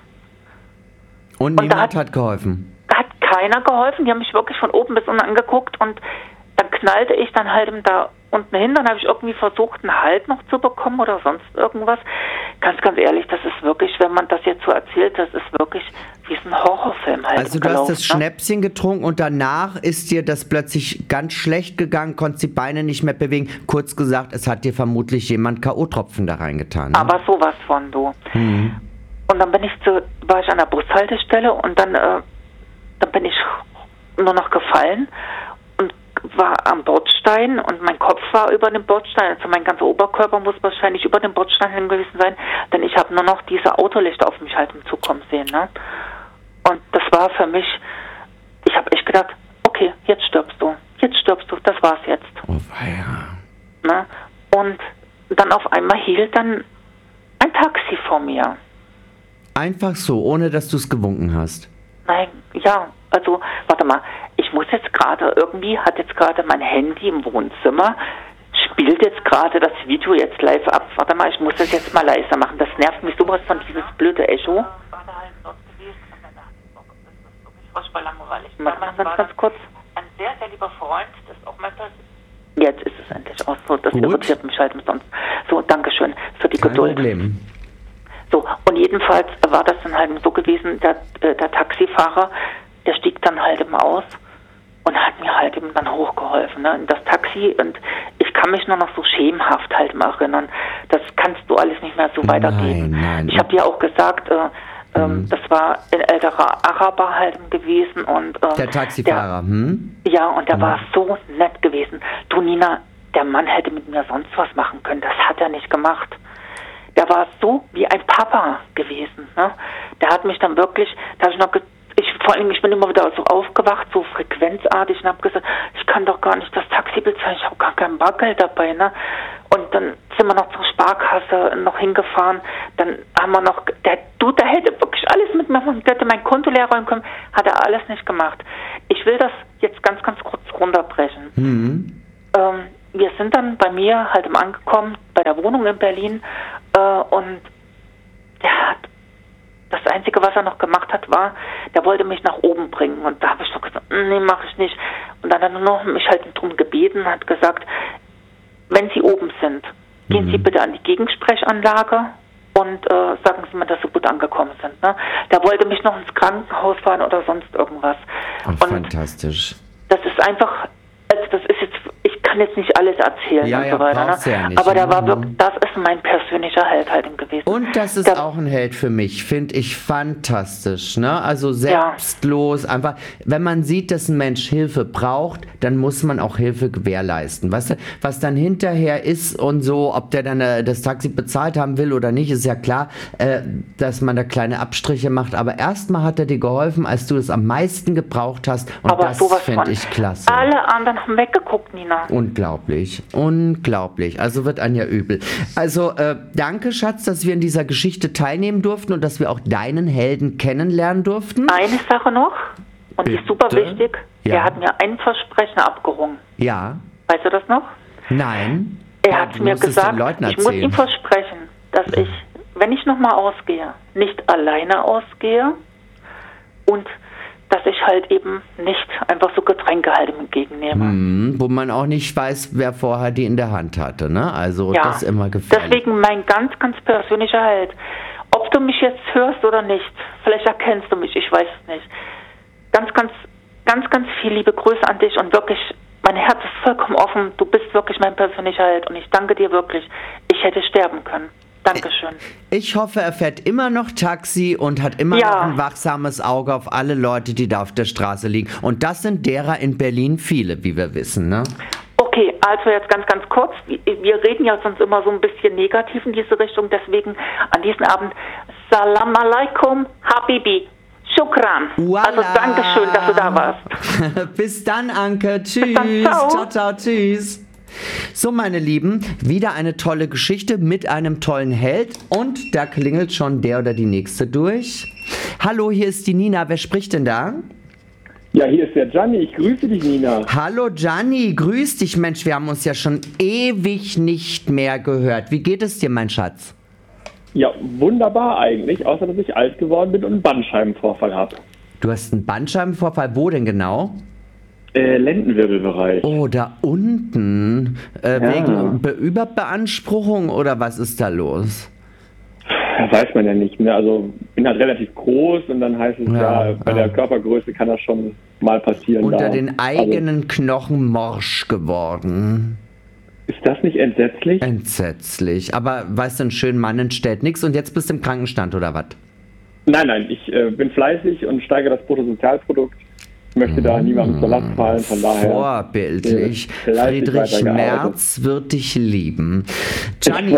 Und niemand hat geholfen? Hat keiner geholfen, die haben mich wirklich von oben bis unten angeguckt und dann knallte ich dann halt da unten hin, dann habe ich irgendwie versucht, einen Halt noch zu bekommen oder sonst irgendwas. Ganz ehrlich, das ist wirklich, wenn man das jetzt so erzählt, das ist wirklich wie so ein Horrorfilm halt. Also du hast das Schnäpschen getrunken und danach ist dir das plötzlich ganz schlecht gegangen, konntest die Beine nicht mehr bewegen. Kurz gesagt, es hat dir vermutlich jemand K.O.-Tropfen da reingetan. Ne? Aber sowas von, du. Und dann war ich an der Bushaltestelle und dann bin ich nur noch gefallen und war am Bordstein und mein Kopf war über dem Bordstein, also mein ganzer Oberkörper muss wahrscheinlich über dem Bordstein hin gewesen sein, denn ich habe nur noch diese Autolichter auf mich halt im Zug kommen sehen, ne? Und das war für mich, ich habe echt gedacht, okay, jetzt stirbst du, das war's jetzt. Oh weia. Ne? Und dann auf einmal hielt dann ein Taxi vor mir. Einfach so, ohne dass du es gewunken hast? Nein, ja, also, warte mal, hat jetzt gerade mein Handy im Wohnzimmer, spielt jetzt gerade das Video jetzt live ab. Warte mal, ich muss das jetzt mal leiser machen. Das nervt mich sowas von dieses blöde Echo. War da halt dort gewesen und dann dachte ich, oh Gott, das ist wirklich furchtbar langweilig. Ganz kurz. Ein sehr, sehr lieber Freund, das ist auch mein Jetzt ist es endlich auch so, das irritiert mich halt sonst. So, Dankeschön für die Geduld. Kein Problem. So, und jedenfalls war das dann halt so gewesen, der Taxifahrer, der stieg dann halt eben aus und hat mir halt eben dann hochgeholfen, ne, in das Taxi, und ich kann mich nur noch so schemenhaft halt mal erinnern, das kannst du alles nicht mehr so weitergeben. Nein. Ich habe ja auch gesagt, Das war ein älterer Araber halt gewesen. Und, der Taxifahrer, Ja, und der war so nett gewesen. Du, Nina, der Mann hätte mit mir sonst was machen können. Das hat er nicht gemacht. Der war so wie ein Papa gewesen. Ne? Der hat mich dann wirklich, da habe ich noch vor allem, ich bin immer wieder so aufgewacht, so frequenzartig, und habe gesagt, ich kann doch gar nicht das Taxi bezahlen, ich habe gar kein Bargeld dabei, ne? Und dann sind wir noch zur Sparkasse noch hingefahren, dann haben wir noch, der hätte wirklich alles mit mir, der hätte mein Konto leer räumen können, hat er alles nicht gemacht. Ich will das jetzt ganz, ganz kurz runterbrechen. Wir sind dann bei mir halt angekommen, bei der Wohnung in Berlin, und der hat, das Einzige, was er noch gemacht hat, war, der wollte mich nach oben bringen. Und da habe ich doch gesagt, nee, mache ich nicht. Und dann hat er nur mich halt darum gebeten, hat gesagt, wenn Sie oben sind, gehen Sie bitte an die Gegensprechanlage und sagen Sie mir, dass Sie gut angekommen sind. Ne? Der wollte mich noch ins Krankenhaus fahren oder sonst irgendwas. Und fantastisch. Das ist einfach, also das ist jetzt, ich kann jetzt nicht alles erzählen und so weiter. Ne? Ja nicht. Aber der war wirklich, das ist mein persönlicher Held halt gewesen. Und das ist auch ein Held für mich, finde ich fantastisch. Ne? Also selbstlos, einfach, wenn man sieht, dass ein Mensch Hilfe braucht, dann muss man auch Hilfe gewährleisten. Weißt du, was dann hinterher ist und so, ob der dann das Taxi bezahlt haben will oder nicht, ist ja klar, dass man da kleine Abstriche macht. Aber erstmal hat er dir geholfen, als du es am meisten gebraucht hast. Und aber das finde ich klasse. Alle anderen haben weggeguckt, Nina. Unglaublich, unglaublich. Also wird einem ja übel. Also danke, Schatz, dass wir in dieser Geschichte teilnehmen durften und dass wir auch deinen Helden kennenlernen durften. Eine Sache noch, und die ist super wichtig. Ja. Er hat mir ein Versprechen abgerungen. Ja. Weißt du das noch? Nein. Er hat mir gesagt, ich muss ihm versprechen, dass ich, wenn ich nochmal ausgehe, nicht alleine ausgehe und dass ich halt eben nicht einfach so Getränke halt entgegennehme. Wo man auch nicht weiß, wer vorher die in der Hand hatte, ne? Also ja, das ist immer gefährlich. Deswegen mein ganz, ganz persönlicher Held. Ob du mich jetzt hörst oder nicht, vielleicht erkennst du mich, ich weiß es nicht. Ganz, ganz, ganz, ganz viel liebe Grüße an dich und wirklich, mein Herz ist vollkommen offen. Du bist wirklich mein persönlicher Held und ich danke dir wirklich. Ich hätte sterben können. Dankeschön. Ich hoffe, er fährt immer noch Taxi und hat immer noch ein wachsames Auge auf alle Leute, die da auf der Straße liegen. Und das sind derer in Berlin viele, wie wir wissen, ne? Okay, also jetzt ganz, ganz kurz. Wir reden ja sonst immer so ein bisschen negativ in diese Richtung. Deswegen an diesem Abend Salam alaikum, Habibi. Shukran. Voila. Also Dankeschön, dass du da warst. Bis dann, Anke. Tschüss. Bis dann, ciao. Ciao, ciao, tschüss. So, meine Lieben, wieder eine tolle Geschichte mit einem tollen Held und da klingelt schon der oder die nächste durch. Hallo, hier ist die Nina. Wer spricht denn da? Ja, hier ist der Gianni. Ich grüße dich, Nina. Hallo, Gianni. Grüß dich. Mensch, wir haben uns ja schon ewig nicht mehr gehört. Wie geht es dir, mein Schatz? Ja, wunderbar eigentlich, außer dass ich alt geworden bin und einen Bandscheibenvorfall habe. Du hast einen Bandscheibenvorfall. Wo denn genau? Lendenwirbelbereich. Oh, da unten. Wegen Überbeanspruchung oder was ist da los? Das weiß man ja nicht mehr. Also bin halt relativ groß und dann heißt es bei der Körpergröße kann das schon mal passieren. Unter den eigenen Knochen morsch geworden. Ist das nicht entsetzlich? Entsetzlich. Aber weißt du, einen schönen Mann entstellt nichts und jetzt bist du im Krankenstand oder was? Nein, ich bin fleißig und steigere das Bruttosozialprodukt. Ich möchte da niemandem zur Last fallen, von daher... Vorbildlich. Friedrich Merz wird dich lieben. Gianni,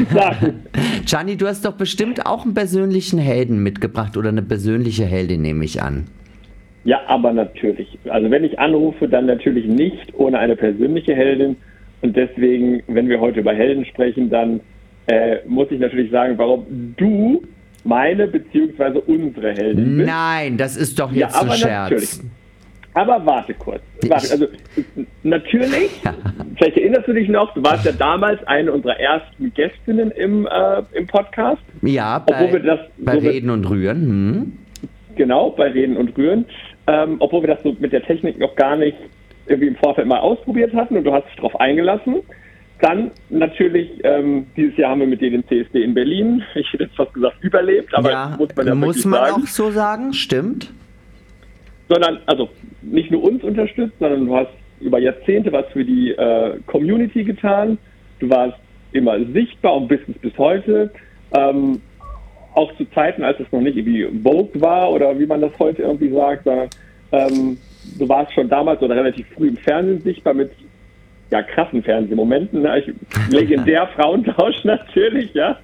Gianni, du hast doch bestimmt auch einen persönlichen Helden mitgebracht oder eine persönliche Heldin, nehme ich an. Ja, aber natürlich. Also wenn ich anrufe, dann natürlich nicht ohne eine persönliche Heldin. Und deswegen, wenn wir heute über Helden sprechen, dann muss ich natürlich sagen, warum du meine bzw. unsere Heldin bist. Nein, das ist doch jetzt ein Scherz. Natürlich. Aber warte kurz. Also natürlich, vielleicht erinnerst du dich noch, du warst ja damals eine unserer ersten Gästinnen im Podcast. Ja, bei Reden und Rühren. Genau, bei Reden und Rühren. Obwohl wir das so mit der Technik noch gar nicht irgendwie im Vorfeld mal ausprobiert hatten und du hast dich darauf eingelassen. Dann natürlich, dieses Jahr haben wir mit dir den CSD in Berlin, ich hätte jetzt fast gesagt, überlebt, aber ja, muss man auch so sagen, stimmt. Sondern, also nicht nur uns unterstützt, sondern du hast über Jahrzehnte was für die Community getan. Du warst immer sichtbar und bist es bis heute. auch zu Zeiten, als es noch nicht irgendwie Vogue war oder wie man das heute irgendwie sagt, sondern du warst schon damals oder relativ früh im Fernsehen sichtbar mit krassen Fernsehmomenten. Ne? Legendär Frauentausch natürlich, ja.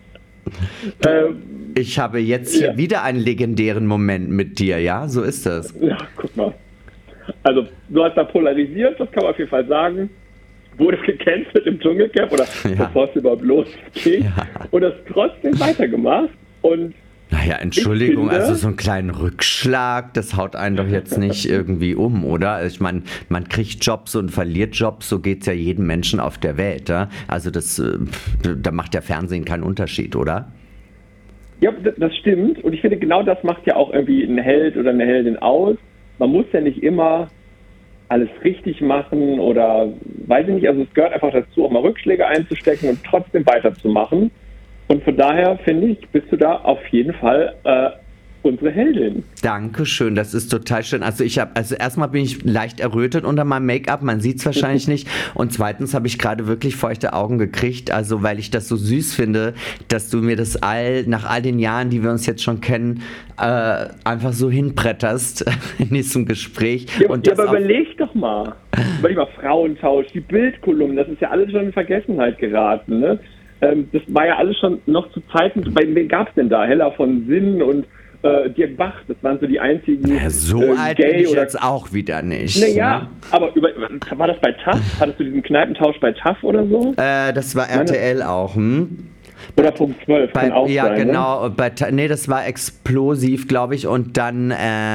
Ich habe jetzt hier wieder einen legendären Moment mit dir, ja? So ist das. Ja, guck mal. Also, du hast da polarisiert, das kann man auf jeden Fall sagen. Wurde gecancelt im Dschungelcamp oder bevor es überhaupt losging. Ja. Und hast trotzdem weitergemacht. Und naja, Entschuldigung, also so einen kleinen Rückschlag, das haut einen doch jetzt nicht irgendwie um, oder? Ich meine, man kriegt Jobs und verliert Jobs, so geht es ja jedem Menschen auf der Welt. Ja? Also da macht der Fernsehen keinen Unterschied, oder? Ja, das stimmt. Und ich finde, genau das macht ja auch irgendwie einen Held oder eine Heldin aus. Man muss ja nicht immer alles richtig machen oder weiß ich nicht. Also es gehört einfach dazu, auch mal Rückschläge einzustecken und trotzdem weiterzumachen. Und von daher, finde ich, bist du da auf jeden Fall unsere Heldin. Dankeschön, das ist total schön. Also erstmal bin ich leicht errötet unter meinem Make-up, man sieht es wahrscheinlich nicht. Und zweitens habe ich gerade wirklich feuchte Augen gekriegt, also weil ich das so süß finde, dass du mir das nach all den Jahren, die wir uns jetzt schon kennen, einfach so hinbretterst in diesem Gespräch. Ja, und aber überleg doch mal. Frauentausch, die Bildkolumnen, das ist ja alles schon in Vergessenheit geraten, ne? Das war ja alles schon noch zu Zeiten, bei wem gab es denn da? Hella von Sinn und Dirk Bach, das waren so die einzigen. Ja, so alt bin ich jetzt auch wieder nicht. Naja, ne? Aber war das bei TAF? Hattest du diesen Kneipentausch bei TAF oder so? Das war RTL auch, Oder Punkt 12, kann auch sein. Ja, genau. Ne? Das war explosiv, glaube ich. Und dann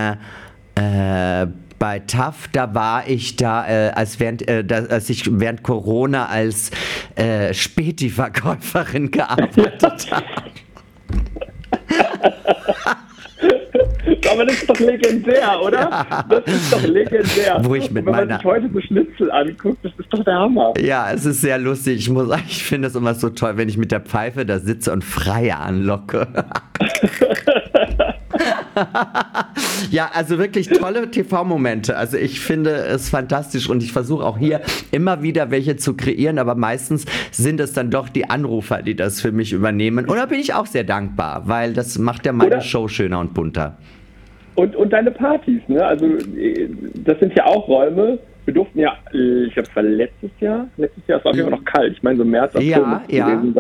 bei TAF, da war ich als ich während Corona als Späti-Verkäuferin gearbeitet habe. Aber das ist doch legendär, oder? Ja. Das ist doch legendär. Wenn man sich heute so Schnitzel anguckt, das ist doch der Hammer. Ja, es ist sehr lustig. Ich finde es immer so toll, wenn ich mit der Pfeife da sitze und Freie anlocke. Ja, also wirklich tolle TV-Momente. Also ich finde es fantastisch und ich versuche auch hier immer wieder welche zu kreieren, aber meistens sind es dann doch die Anrufer, die das für mich übernehmen. Und da bin ich auch sehr dankbar, weil das macht ja meine Show schöner und bunter. Und deine Partys, ne? Also das sind ja auch Räume. Wir durften ja, ich glaube, es war letztes Jahr ist auch immer noch kalt. Ich meine, so März, April muss gewesen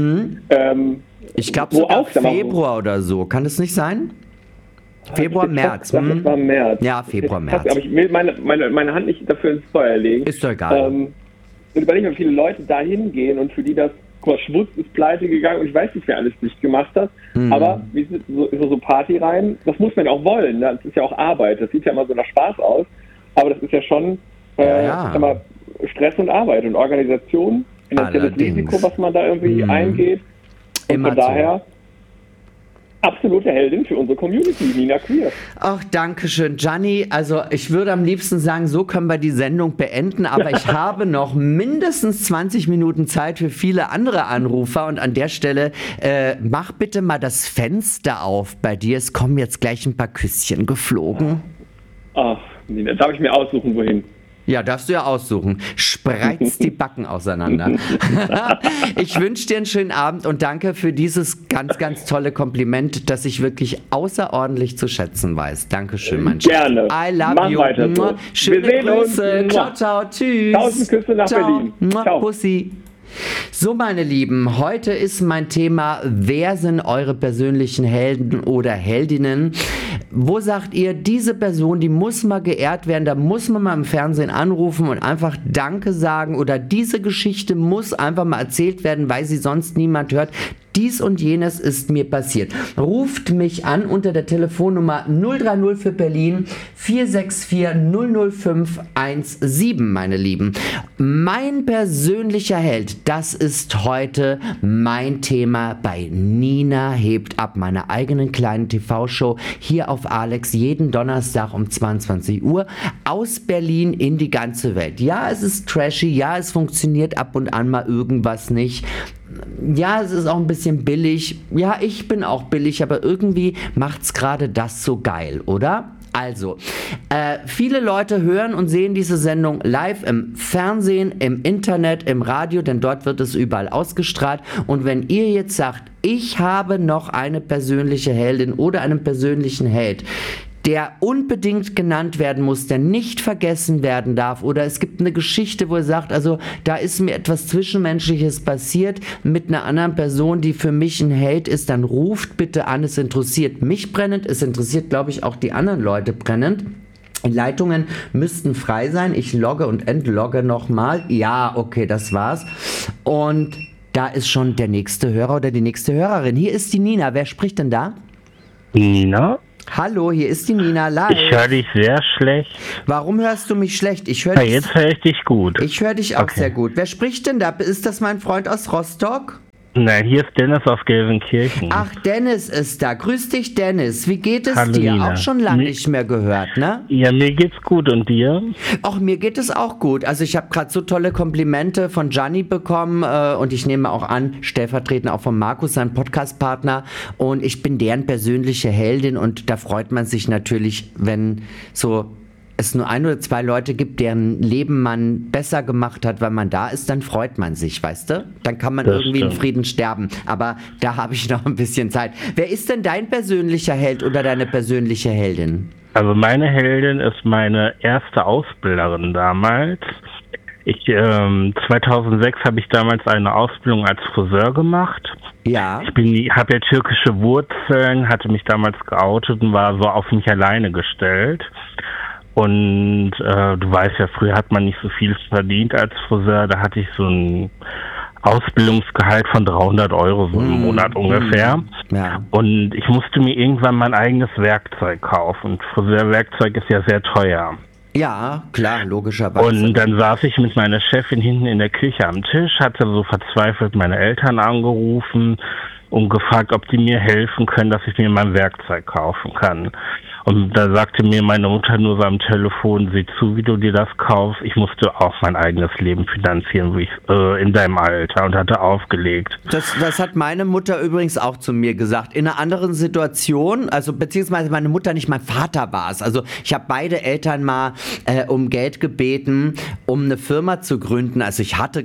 sein. Ich glaube sogar Februar oder so. Kann das nicht sein? Februar, März. Das war März. Ja, Februar, März. Aber ich will meine Hand nicht dafür ins Feuer legen. Ist doch egal. Und überlege, wie viele Leute da hingehen und für die das, guck mal, Schwutz ist pleite gegangen und ich weiß nicht, wer alles nicht gemacht hat. Aber wie ist so Party rein? Das muss man ja auch wollen. Ne? Das ist ja auch Arbeit. Das sieht ja immer so nach Spaß aus. Aber das ist ja schon sag mal, Stress und Arbeit und Organisation, finanzielles Risiko, was man da irgendwie eingeht. Und immer von daher absolute Heldin für unsere Community, Nina Queer. Ach, danke schön, Gianni. Also ich würde am liebsten sagen, so können wir die Sendung beenden, aber ich habe noch mindestens 20 Minuten Zeit für viele andere Anrufer und an der Stelle mach bitte mal das Fenster auf bei dir. Es kommen jetzt gleich ein paar Küsschen geflogen. Ach, Nina, darf ich mir aussuchen, wohin? Ja, darfst du ja aussuchen. Spreiz die Backen auseinander. Ich wünsche dir einen schönen Abend und danke für dieses ganz, ganz tolle Kompliment, das ich wirklich außerordentlich zu schätzen weiß. Dankeschön, mein Schatz. Gerne. I love Mach you. Weiter so. Schöne Grüße. Ciao, ciao. Tschüss. 1000 Küsse nach Berlin. Ciao. Pussy. So, meine Lieben, heute ist mein Thema, wer sind eure persönlichen Helden oder Heldinnen? Wo sagt ihr, diese Person, die muss mal geehrt werden, da muss man mal im Fernsehen anrufen und einfach Danke sagen oder diese Geschichte muss einfach mal erzählt werden, weil sie sonst niemand hört. Dies und jenes ist mir passiert. Ruft mich an unter der Telefonnummer 030 für Berlin 464 005 17, meine Lieben. Mein persönlicher Held, das ist heute mein Thema bei Nina hebt ab, meiner eigenen kleinen TV-Show hier auf Alex, jeden Donnerstag um 22 Uhr aus Berlin in die ganze Welt. Ja, es ist trashy, ja, es funktioniert ab und an mal irgendwas nicht. Ja, es ist auch ein bisschen billig. Ja, ich bin auch billig, aber irgendwie macht's gerade das so geil, oder? Also, viele Leute hören und sehen diese Sendung live im Fernsehen, im Internet, im Radio, denn dort wird es überall ausgestrahlt. Und wenn ihr jetzt sagt, ich habe noch eine persönliche Heldin oder einen persönlichen Held, der unbedingt genannt werden muss, der nicht vergessen werden darf, oder es gibt eine Geschichte, wo er sagt, also da ist mir etwas Zwischenmenschliches passiert mit einer anderen Person, die für mich ein Held ist, dann ruft bitte an, es interessiert mich brennend, es interessiert, glaube ich, auch die anderen Leute brennend. Leitungen müssten frei sein, ich logge und entlogge nochmal, ja, okay, das war's, und da ist schon der nächste Hörer oder die nächste Hörerin. Hier ist die Nina, wer spricht denn da? Nina? Hallo, hier ist die Nina live. Ich höre dich sehr schlecht. Warum hörst du mich schlecht? Ich höre dich. Jetzt höre ich dich gut. Ich höre dich auch sehr gut. Wer spricht denn da? Ist das mein Freund aus Rostock? Nein, hier ist Dennis aus Gelsenkirchen. Ach, Dennis ist da. Grüß dich, Dennis. Wie geht es Hallo, dir? Nina. Auch schon lange nicht mehr gehört, ne? Ja, mir geht's gut. Und dir? Ach, mir geht es auch gut. Also ich habe gerade so tolle Komplimente von Gianni bekommen und ich nehme auch an, stellvertretend auch von Markus, sein Podcast-Partner. Und ich bin deren persönliche Heldin und da freut man sich natürlich, wenn so es nur 1 oder 2 Leute gibt, deren Leben man besser gemacht hat, weil man da ist, dann freut man sich, weißt du? Dann kann man Das irgendwie in stimmt. Frieden sterben. Aber da habe ich noch ein bisschen Zeit. Wer ist denn dein persönlicher Held oder deine persönliche Heldin? Also meine Heldin ist meine erste Ausbilderin damals. 2006 habe ich damals eine Ausbildung als Friseur gemacht. Ja. Ich habe ja türkische Wurzeln, hatte mich damals geoutet und war so auf mich alleine gestellt. Und du weißt ja, früher hat man nicht so viel verdient als Friseur. Da hatte ich so ein Ausbildungsgehalt von 300 € so im Monat ungefähr. Ja. Und ich musste mir irgendwann mein eigenes Werkzeug kaufen. Friseurwerkzeug ist ja sehr teuer. Ja, klar, logischerweise. Und dann saß ich mit meiner Chefin hinten in der Küche am Tisch, hatte so verzweifelt meine Eltern angerufen und gefragt, ob die mir helfen können, dass ich mir mein Werkzeug kaufen kann. Und da sagte mir meine Mutter nur so am Telefon, sieh zu, wie du dir das kaufst. Ich musste auch mein eigenes Leben finanzieren, wie ich in deinem Alter, und hatte aufgelegt. Das hat meine Mutter übrigens auch zu mir gesagt. In einer anderen Situation, also beziehungsweise meine Mutter nicht, mein Vater war es. Also ich habe beide Eltern mal um Geld gebeten, um eine Firma zu gründen. Also ich hatte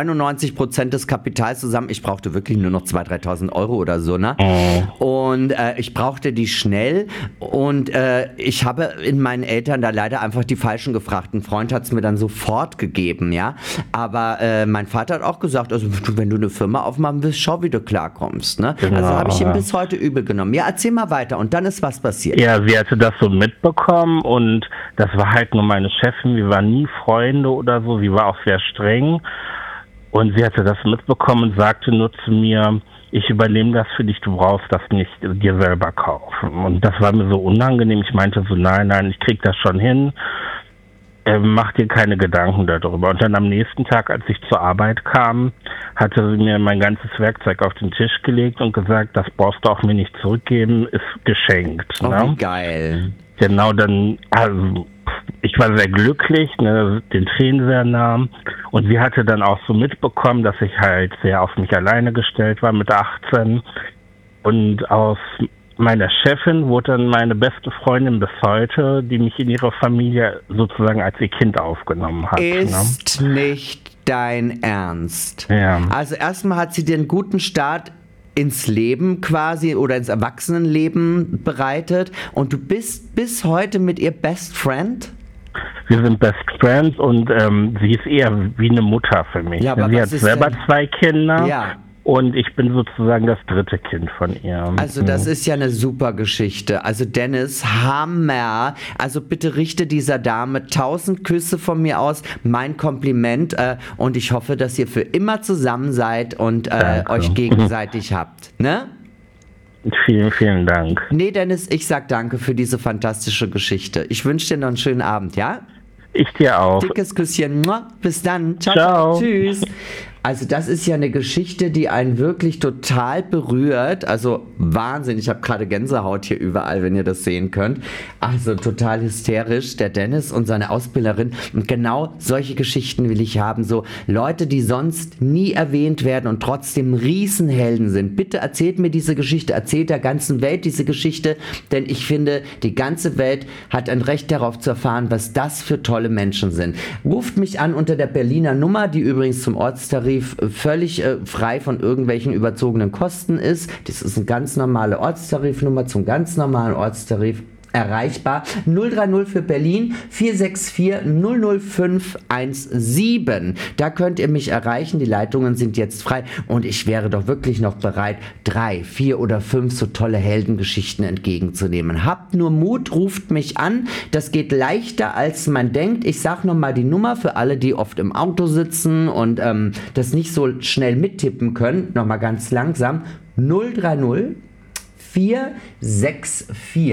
99% des Kapitals zusammen. Ich brauchte wirklich nur noch 2.000, 3.000 € oder so, ne? Und ich brauchte die schnell und ich habe in meinen Eltern da leider einfach die Falschen gefragt. Ein Freund hat es mir dann sofort gegeben, ja. Aber mein Vater hat auch gesagt, also wenn du eine Firma aufmachen willst, schau, wie du klarkommst, ne? Genau, Also habe ich ihm bis heute übel genommen. Ja, erzähl mal weiter. Und dann ist was passiert. Ja, sie hatte das so mitbekommen und das war halt nur meine Chefin. Wir waren nie Freunde oder so. Sie war auch sehr streng. Und sie hatte das mitbekommen und sagte nur zu mir, ich übernehme das für dich, du brauchst das nicht dir selber kaufen. Und das war mir so unangenehm. Ich meinte so, nein, ich krieg das schon hin. Mach dir keine Gedanken darüber. Und dann am nächsten Tag, als ich zur Arbeit kam, hatte sie mir mein ganzes Werkzeug auf den Tisch gelegt und gesagt, das brauchst du auch mir nicht zurückgeben, ist geschenkt. Oh, Ne? wie geil. Genau, dann, also ich war sehr glücklich, ne, den Tränen sehr nah. Und sie hatte dann auch so mitbekommen, dass ich halt sehr auf mich alleine gestellt war mit 18. Und aus meiner Chefin wurde dann meine beste Freundin bis heute, die mich in ihrer Familie sozusagen als ihr Kind aufgenommen hat. Ist nicht dein Ernst. Ja. Also erstmal hat sie dir einen guten Start ins Leben quasi oder ins Erwachsenenleben bereitet und du bist bis heute mit ihr Best Friend? Wir sind Best Friends und sie ist eher wie eine Mutter für mich. Ja, aber sie was hat ist selber denn? 2 Kinder. Ja. Und ich bin sozusagen das 3. Kind von ihr. Also das ist ja eine super Geschichte. Also Dennis, Hammer. Also bitte richte dieser Dame 1000 Küsse von mir aus. Mein Kompliment. Und ich hoffe, dass ihr für immer zusammen seid und euch gegenseitig habt. Ne? Vielen, vielen Dank. Nee, Dennis, ich sag danke für diese fantastische Geschichte. Ich wünsche dir noch einen schönen Abend, ja? Ich dir auch. Dickes Küsschen. Bis dann. Ciao. Ciao. Tschüss. Also das ist ja eine Geschichte, die einen wirklich total berührt. Also Wahnsinn, ich habe gerade Gänsehaut hier überall, wenn ihr das sehen könnt. Also total hysterisch, der Dennis und seine Ausbilderin. Und genau solche Geschichten will ich haben. So Leute, die sonst nie erwähnt werden und trotzdem Riesenhelden sind. Bitte erzählt mir diese Geschichte, erzählt der ganzen Welt diese Geschichte. Denn ich finde, die ganze Welt hat ein Recht darauf zu erfahren, was das für tolle Menschen sind. Ruft mich an unter der Berliner Nummer, die übrigens zum Ortstarif völlig frei von irgendwelchen überzogenen Kosten ist. Das ist eine ganz normale Ortstarifnummer zum ganz normalen Ortstarif. Erreichbar 030 für Berlin 464 00517. Da könnt ihr mich erreichen. Die Leitungen sind jetzt frei und ich wäre doch wirklich noch bereit, 3, 4 oder 5 so tolle Heldengeschichten entgegenzunehmen. Habt nur Mut, ruft mich an. Das geht leichter als man denkt. Ich sag nochmal die Nummer für alle, die oft im Auto sitzen und das nicht so schnell mittippen können. Nochmal ganz langsam. 030 464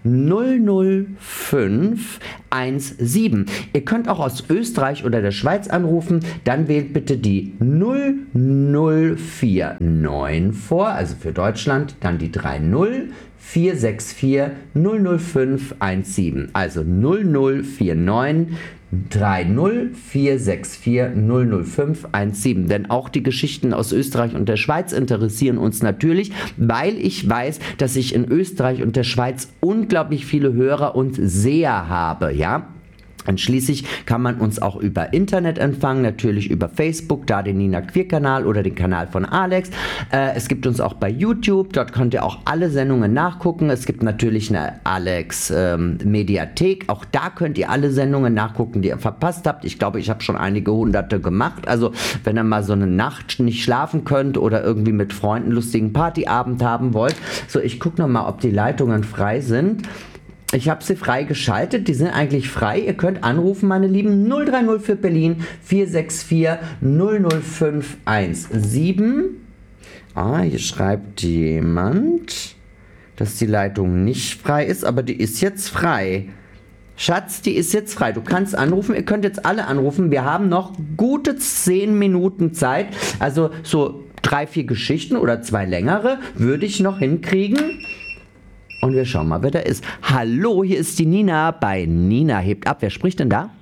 00517. Ihr könnt auch aus Österreich oder der Schweiz anrufen, dann wählt bitte die 0049 vor, also für Deutschland, dann die 30 464 00517, also 0049 30 464 00517. Denn auch die Geschichten aus Österreich und der Schweiz interessieren uns natürlich, weil ich weiß, dass ich in Österreich und der Schweiz unglaublich viele Hörer und Seher habe, ja. Und schließlich kann man uns auch über Internet empfangen, natürlich über Facebook, da den Nina Queer Kanal oder den Kanal von Alex. Es gibt uns auch bei YouTube, dort könnt ihr auch alle Sendungen nachgucken. Es gibt natürlich eine Alex Mediathek, auch da könnt ihr alle Sendungen nachgucken, die ihr verpasst habt. Ich glaube, ich habe schon einige hunderte gemacht. Also wenn ihr mal so eine Nacht nicht schlafen könnt oder irgendwie mit Freunden einen lustigen Partyabend haben wollt. So, ich gucke nochmal, ob die Leitungen frei sind. Ich habe sie frei geschaltet, die sind eigentlich frei. Ihr könnt anrufen, meine Lieben, 030 für Berlin 464 00517. Hier schreibt jemand, dass die Leitung nicht frei ist, aber die ist jetzt frei. Schatz, die ist jetzt frei. Du kannst anrufen, ihr könnt jetzt alle anrufen. Wir haben noch gute 10 Minuten Zeit. Also so 3, 4 Geschichten oder 2 längere würde ich noch hinkriegen. Und wir schauen mal, wer da ist. Hallo, hier ist die Nina bei Nina hebt ab. Wer spricht denn da?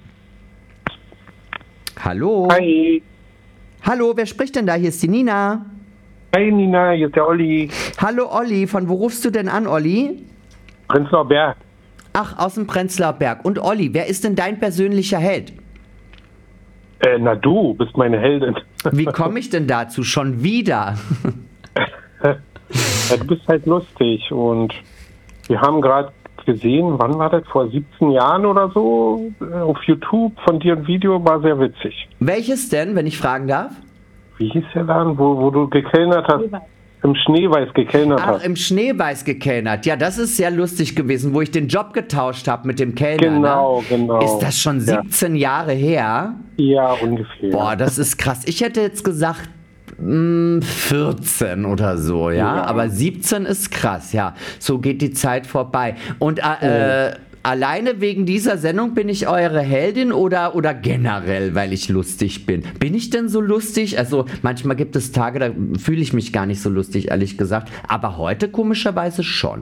Hallo? Hi. Hallo, wer spricht denn da? Hier ist die Nina. Hi Nina, hier ist der Olli. Hallo Olli, von wo rufst du denn an, Olli? Prenzlauer Berg. Ach, aus dem Prenzlauer Berg. Und Olli, wer ist denn dein persönlicher Held? Na du bist meine Heldin. Wie komme ich denn dazu? Schon wieder? Ja, du bist halt lustig und wir haben gerade gesehen, wann war das? Vor 17 Jahren oder so? Auf YouTube von dir ein Video, war sehr witzig. Welches denn, wenn ich fragen darf? Wie hieß der Laden, wo du gekellnert hast? Im Schneeweiß gekellnert hast. Ach, im Schneeweiß gekellnert. Ja, das ist sehr lustig gewesen, wo ich den Job getauscht habe mit dem Kellner. Genau, ne? genau. Ist das schon 17 Jahre her? Ja, ungefähr. Boah, das ist krass. Ich hätte jetzt gesagt 14 oder so, ja? Aber 17 ist krass, ja. So geht die Zeit vorbei. Und alleine wegen dieser Sendung bin ich eure Heldin oder generell, weil ich lustig bin? Bin ich denn so lustig? Also manchmal gibt es Tage, da fühle ich mich gar nicht so lustig, ehrlich gesagt. Aber heute komischerweise schon.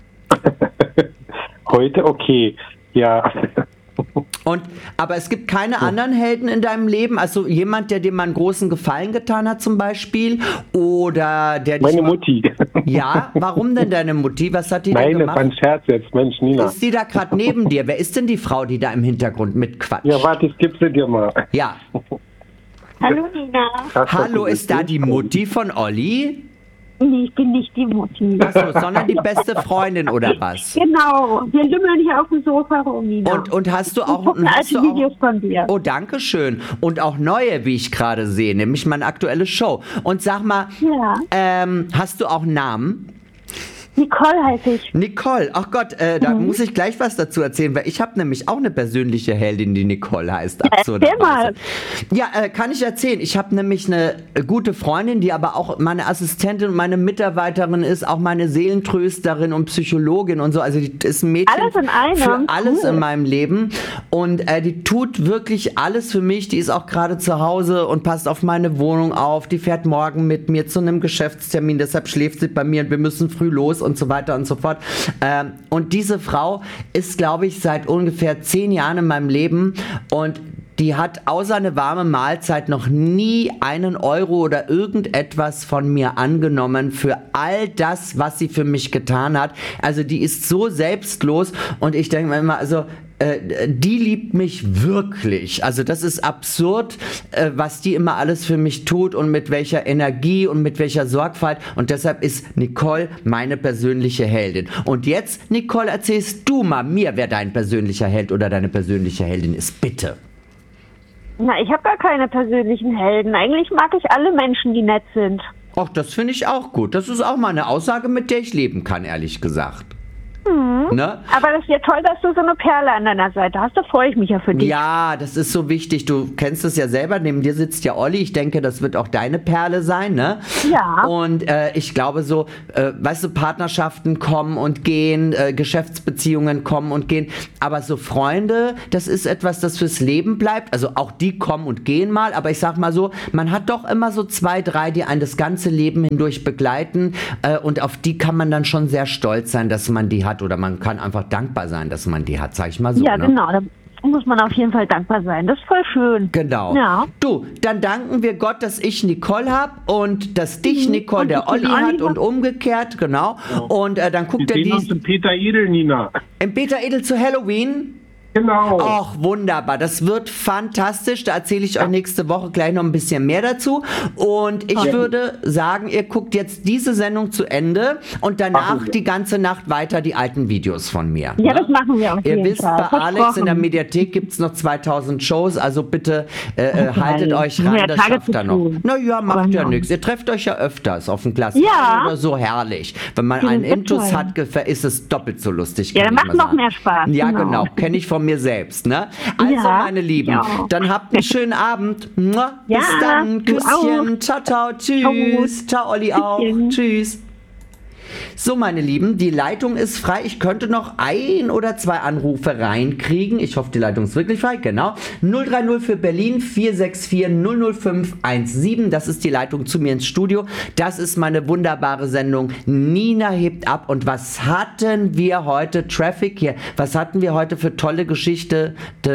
Heute okay, ja. Aber es gibt keine anderen Helden in deinem Leben? Also jemand, der dir mal einen großen Gefallen getan hat zum Beispiel? Oder der dich Meine Mutti. Ja? Warum denn deine Mutti? Was hat die denn gemacht? Nein, das war ein Scherz jetzt. Mensch, Nina. Ist die da gerade neben dir? Wer ist denn die Frau, die da im Hintergrund mitquatscht? Ja, warte, ich gebe sie dir mal. Ja. Hallo Nina. Hallo, ist da die Mutti von Olli? Nee, ich bin nicht die Mutti. Achso, sondern die beste Freundin oder was? Genau, wir lümmeln hier auf dem Sofa rum, Nina. Und hast du auch... alte Videos von dir. Oh, danke schön. Und auch neue, wie ich gerade sehe, nämlich meine aktuelle Show. Und sag mal, hast du auch einen Namen? Nicole heiße ich. Nicole, ach Gott, da muss ich gleich was dazu erzählen, weil ich habe nämlich auch eine persönliche Heldin, die Nicole heißt. Erzähl mal. Ja, kann ich erzählen. Ich habe nämlich eine gute Freundin, die aber auch meine Assistentin und meine Mitarbeiterin ist, auch meine Seelentrösterin und Psychologin und so. Also die ist ein Mädchen alles in einem. für alles in meinem Leben und die tut wirklich alles für mich. Die ist auch gerade zu Hause und passt auf meine Wohnung auf. Die fährt morgen mit mir zu einem Geschäftstermin, deshalb schläft sie bei mir und wir müssen früh los und so weiter und so fort. Und diese Frau ist, glaube ich, seit ungefähr 10 Jahren in meinem Leben und die hat außer eine warme Mahlzeit noch nie einen Euro oder irgendetwas von mir angenommen für all das, was sie für mich getan hat. Also die ist so selbstlos und ich denke mir immer, also die liebt mich wirklich. Also das ist absurd, was die immer alles für mich tut und mit welcher Energie und mit welcher Sorgfalt. Und deshalb ist Nicole meine persönliche Heldin. Und jetzt, Nicole, erzählst du mal mir, wer dein persönlicher Held oder deine persönliche Heldin ist. Bitte. Na, ich habe gar keine persönlichen Helden. Eigentlich mag ich alle Menschen, die nett sind. Ach, das finde ich auch gut. Das ist auch mal eine Aussage, mit der ich leben kann, ehrlich gesagt. Ne? Aber das ist ja toll, dass du so eine Perle an deiner Seite hast. Da freue ich mich ja für dich. Ja, das ist so wichtig. Du kennst es ja selber. Neben dir sitzt ja Olli. Ich denke, das wird auch deine Perle sein, ne? Ja. Und ich glaube so, weißt du, Partnerschaften kommen und gehen, Geschäftsbeziehungen kommen und gehen. Aber so Freunde, das ist etwas, das fürs Leben bleibt. Also auch die kommen und gehen mal. Aber ich sag mal so, man hat doch immer so 2, 3, die einen das ganze Leben hindurch begleiten. Und auf die kann man dann schon sehr stolz sein, dass man die hat. Oder man kann einfach dankbar sein, dass man die hat, sag ich mal so. Ja, ne? genau. Da muss man auf jeden Fall dankbar sein. Das ist voll schön. Genau. Ja. Du, dann danken wir Gott, dass ich Nicole habe und dass dich, Nicole, der Olli hat und umgekehrt, genau. Ja. Und dann guckt er die... im Peter Edel, Nina. Im Peter Edel zu Halloween? Genau. Ach, wunderbar. Das wird fantastisch. Da erzähle ich euch nächste Woche gleich noch ein bisschen mehr dazu. Und ich würde sagen, ihr guckt jetzt diese Sendung zu Ende und danach die ganze Nacht weiter die alten Videos von mir. Ja, das machen wir auf jeden Fall. Ihr wisst, bei Alex in der Mediathek gibt es noch 2000 Shows. Also bitte haltet euch ran, das schafft er noch. Naja, macht ja nichts. Ihr trefft euch ja öfters auf dem Klassen. Ja. Oder so herrlich. Wenn man einen Intus hat, ist es doppelt so lustig. Ja, dann macht noch mehr Spaß. Ja, genau. Kenne ich von mir selbst, ne? Also, meine Lieben, dann habt einen schönen Abend. Bis dann. Küsschen. Ciao, ciao. Tschüss. Ciao, Olli auch. Tschüss. So, meine Lieben, die Leitung ist frei. Ich könnte noch 1 oder 2 Anrufe reinkriegen. Ich hoffe, die Leitung ist wirklich frei. Genau. 030 für Berlin, 464 005 17. Das ist die Leitung zu mir ins Studio. Das ist meine wunderbare Sendung Nina hebt ab. Und was hatten wir heute? Traffic hier. Was hatten wir heute für tolle Geschichten,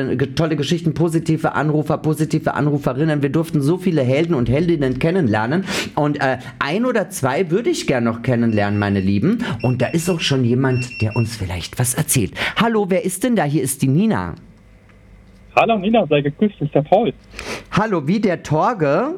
positive Anrufer, positive Anruferinnen. Wir durften so viele Helden und Heldinnen kennenlernen. Und 1 oder 2 würde ich gerne noch kennenlernen, meine Lieben. Und da ist auch schon jemand, der uns vielleicht was erzählt. Hallo, wer ist denn da? Hier ist die Nina. Hallo Nina, sei gegrüßt, ist der Paul. Hallo, wie der Torge?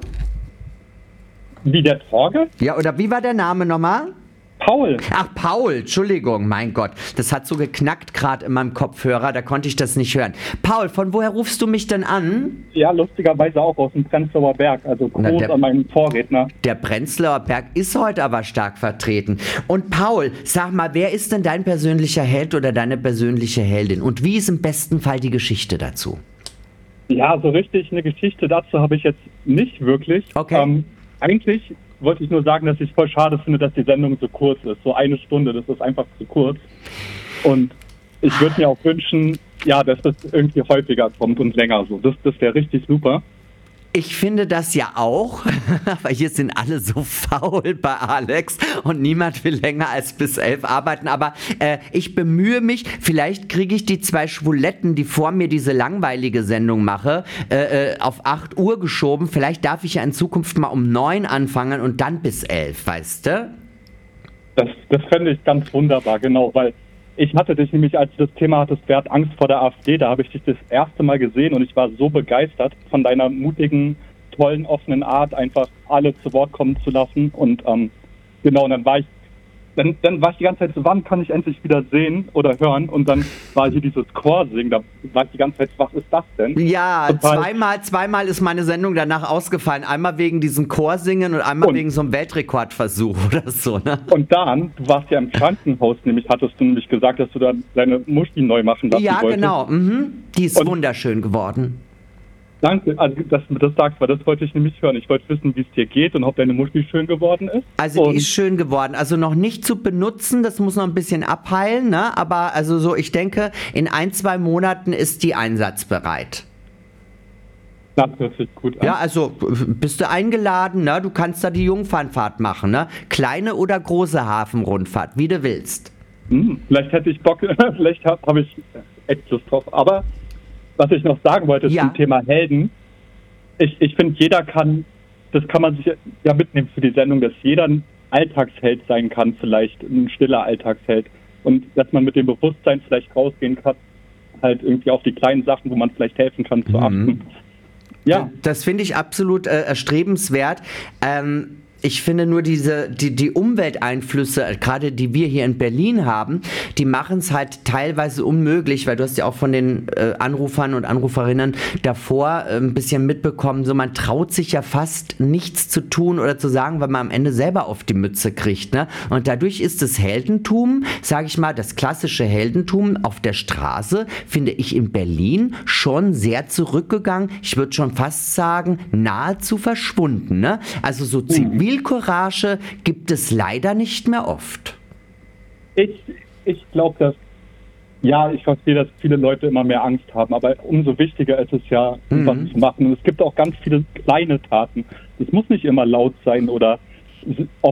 Wie der Torge? Ja, oder wie war der Name nochmal? Paul. Ach, Paul, Entschuldigung, mein Gott. Das hat so geknackt gerade in meinem Kopfhörer, da konnte ich das nicht hören. Paul, von woher rufst du mich denn an? Ja, lustigerweise auch aus dem Prenzlauer Berg, also groß an meinem Vorredner. Der Prenzlauer Berg ist heute aber stark vertreten. Und Paul, sag mal, wer ist denn dein persönlicher Held oder deine persönliche Heldin? Und wie ist im besten Fall die Geschichte dazu? Ja, so richtig eine Geschichte dazu habe ich jetzt nicht wirklich. Okay. Eigentlich wollte ich nur sagen, dass ich es voll schade finde, dass die Sendung so kurz ist. So 1 Stunde, das ist einfach zu kurz. Und ich würde mir auch wünschen, ja, dass das irgendwie häufiger kommt und länger so. Das wäre richtig super. Ich finde das ja auch, weil hier sind alle so faul bei Alex und niemand will länger als bis 11 arbeiten, aber ich bemühe mich, vielleicht kriege ich die 2 Schwuletten, die vor mir diese langweilige Sendung mache, auf 8 Uhr geschoben. Vielleicht darf ich ja in Zukunft mal um 9 anfangen und dann bis 11, weißt du? Das fände ich ganz wunderbar, genau, weil ich hatte dich nämlich, als du das Thema hattest, wer hat Angst vor der AfD, da habe ich dich das erste Mal gesehen und ich war so begeistert von deiner mutigen, tollen, offenen Art, einfach alle zu Wort kommen zu lassen. Und genau, und dann war ich dann war ich die ganze Zeit so, wann kann ich endlich wieder sehen oder hören? Und dann war hier dieses Chorsingen, da war ich die ganze Zeit, was ist das denn? Ja, zweimal ist meine Sendung danach ausgefallen. Einmal wegen diesem Chorsingen und einmal wegen so einem Weltrekordversuch oder so, ne? Und dann, du warst ja im Krankenhaus, hattest du nämlich gesagt, dass du da deine Muschi neu machen lassen wolltest. Ja, genau. Die ist wunderschön geworden. Danke, also dass du das sagst, weil das wollte ich nämlich hören. Ich wollte wissen, wie es dir geht und ob deine Muschi schön geworden ist. Also die ist schön geworden. Also noch nicht zu benutzen, das muss noch ein bisschen abheilen, ne? Aber also so, ich denke, in 1-2 Monaten ist die einsatzbereit. Das hört sich gut an. Ja, also bist du eingeladen, ne? Du kannst da die Jungfernfahrt machen, ne? Kleine oder große Hafenrundfahrt, wie du willst. Vielleicht hätte ich Bock, vielleicht habe ich echt Lust drauf. Aber was ich noch sagen wollte zum Thema Helden, ich finde, jeder kann, das kann man sich ja mitnehmen für die Sendung, dass jeder ein Alltagsheld sein kann, vielleicht ein stiller Alltagsheld. Und dass man mit dem Bewusstsein vielleicht rausgehen kann, halt irgendwie auf die kleinen Sachen, wo man vielleicht helfen kann, zu achten. Ja. Das finde ich absolut erstrebenswert. Ich finde nur die Umwelteinflüsse, gerade die wir hier in Berlin haben, die machen es halt teilweise unmöglich, weil du hast ja auch von den Anrufern und Anruferinnen davor ein bisschen mitbekommen, so man traut sich ja fast nichts zu tun oder zu sagen, weil man am Ende selber auf die Mütze kriegt, ne? Und dadurch ist das Heldentum, sage ich mal, das klassische Heldentum auf der Straße, finde ich in Berlin schon sehr zurückgegangen. Ich würde schon fast sagen, nahezu verschwunden, ne? Also so Zivilcourage gibt es leider nicht mehr oft. Ich glaube, dass, ja, ich verstehe, dass viele Leute immer mehr Angst haben, aber umso wichtiger ist es ja, was zu machen. Und es gibt auch ganz viele kleine Taten. Es muss nicht immer laut sein oder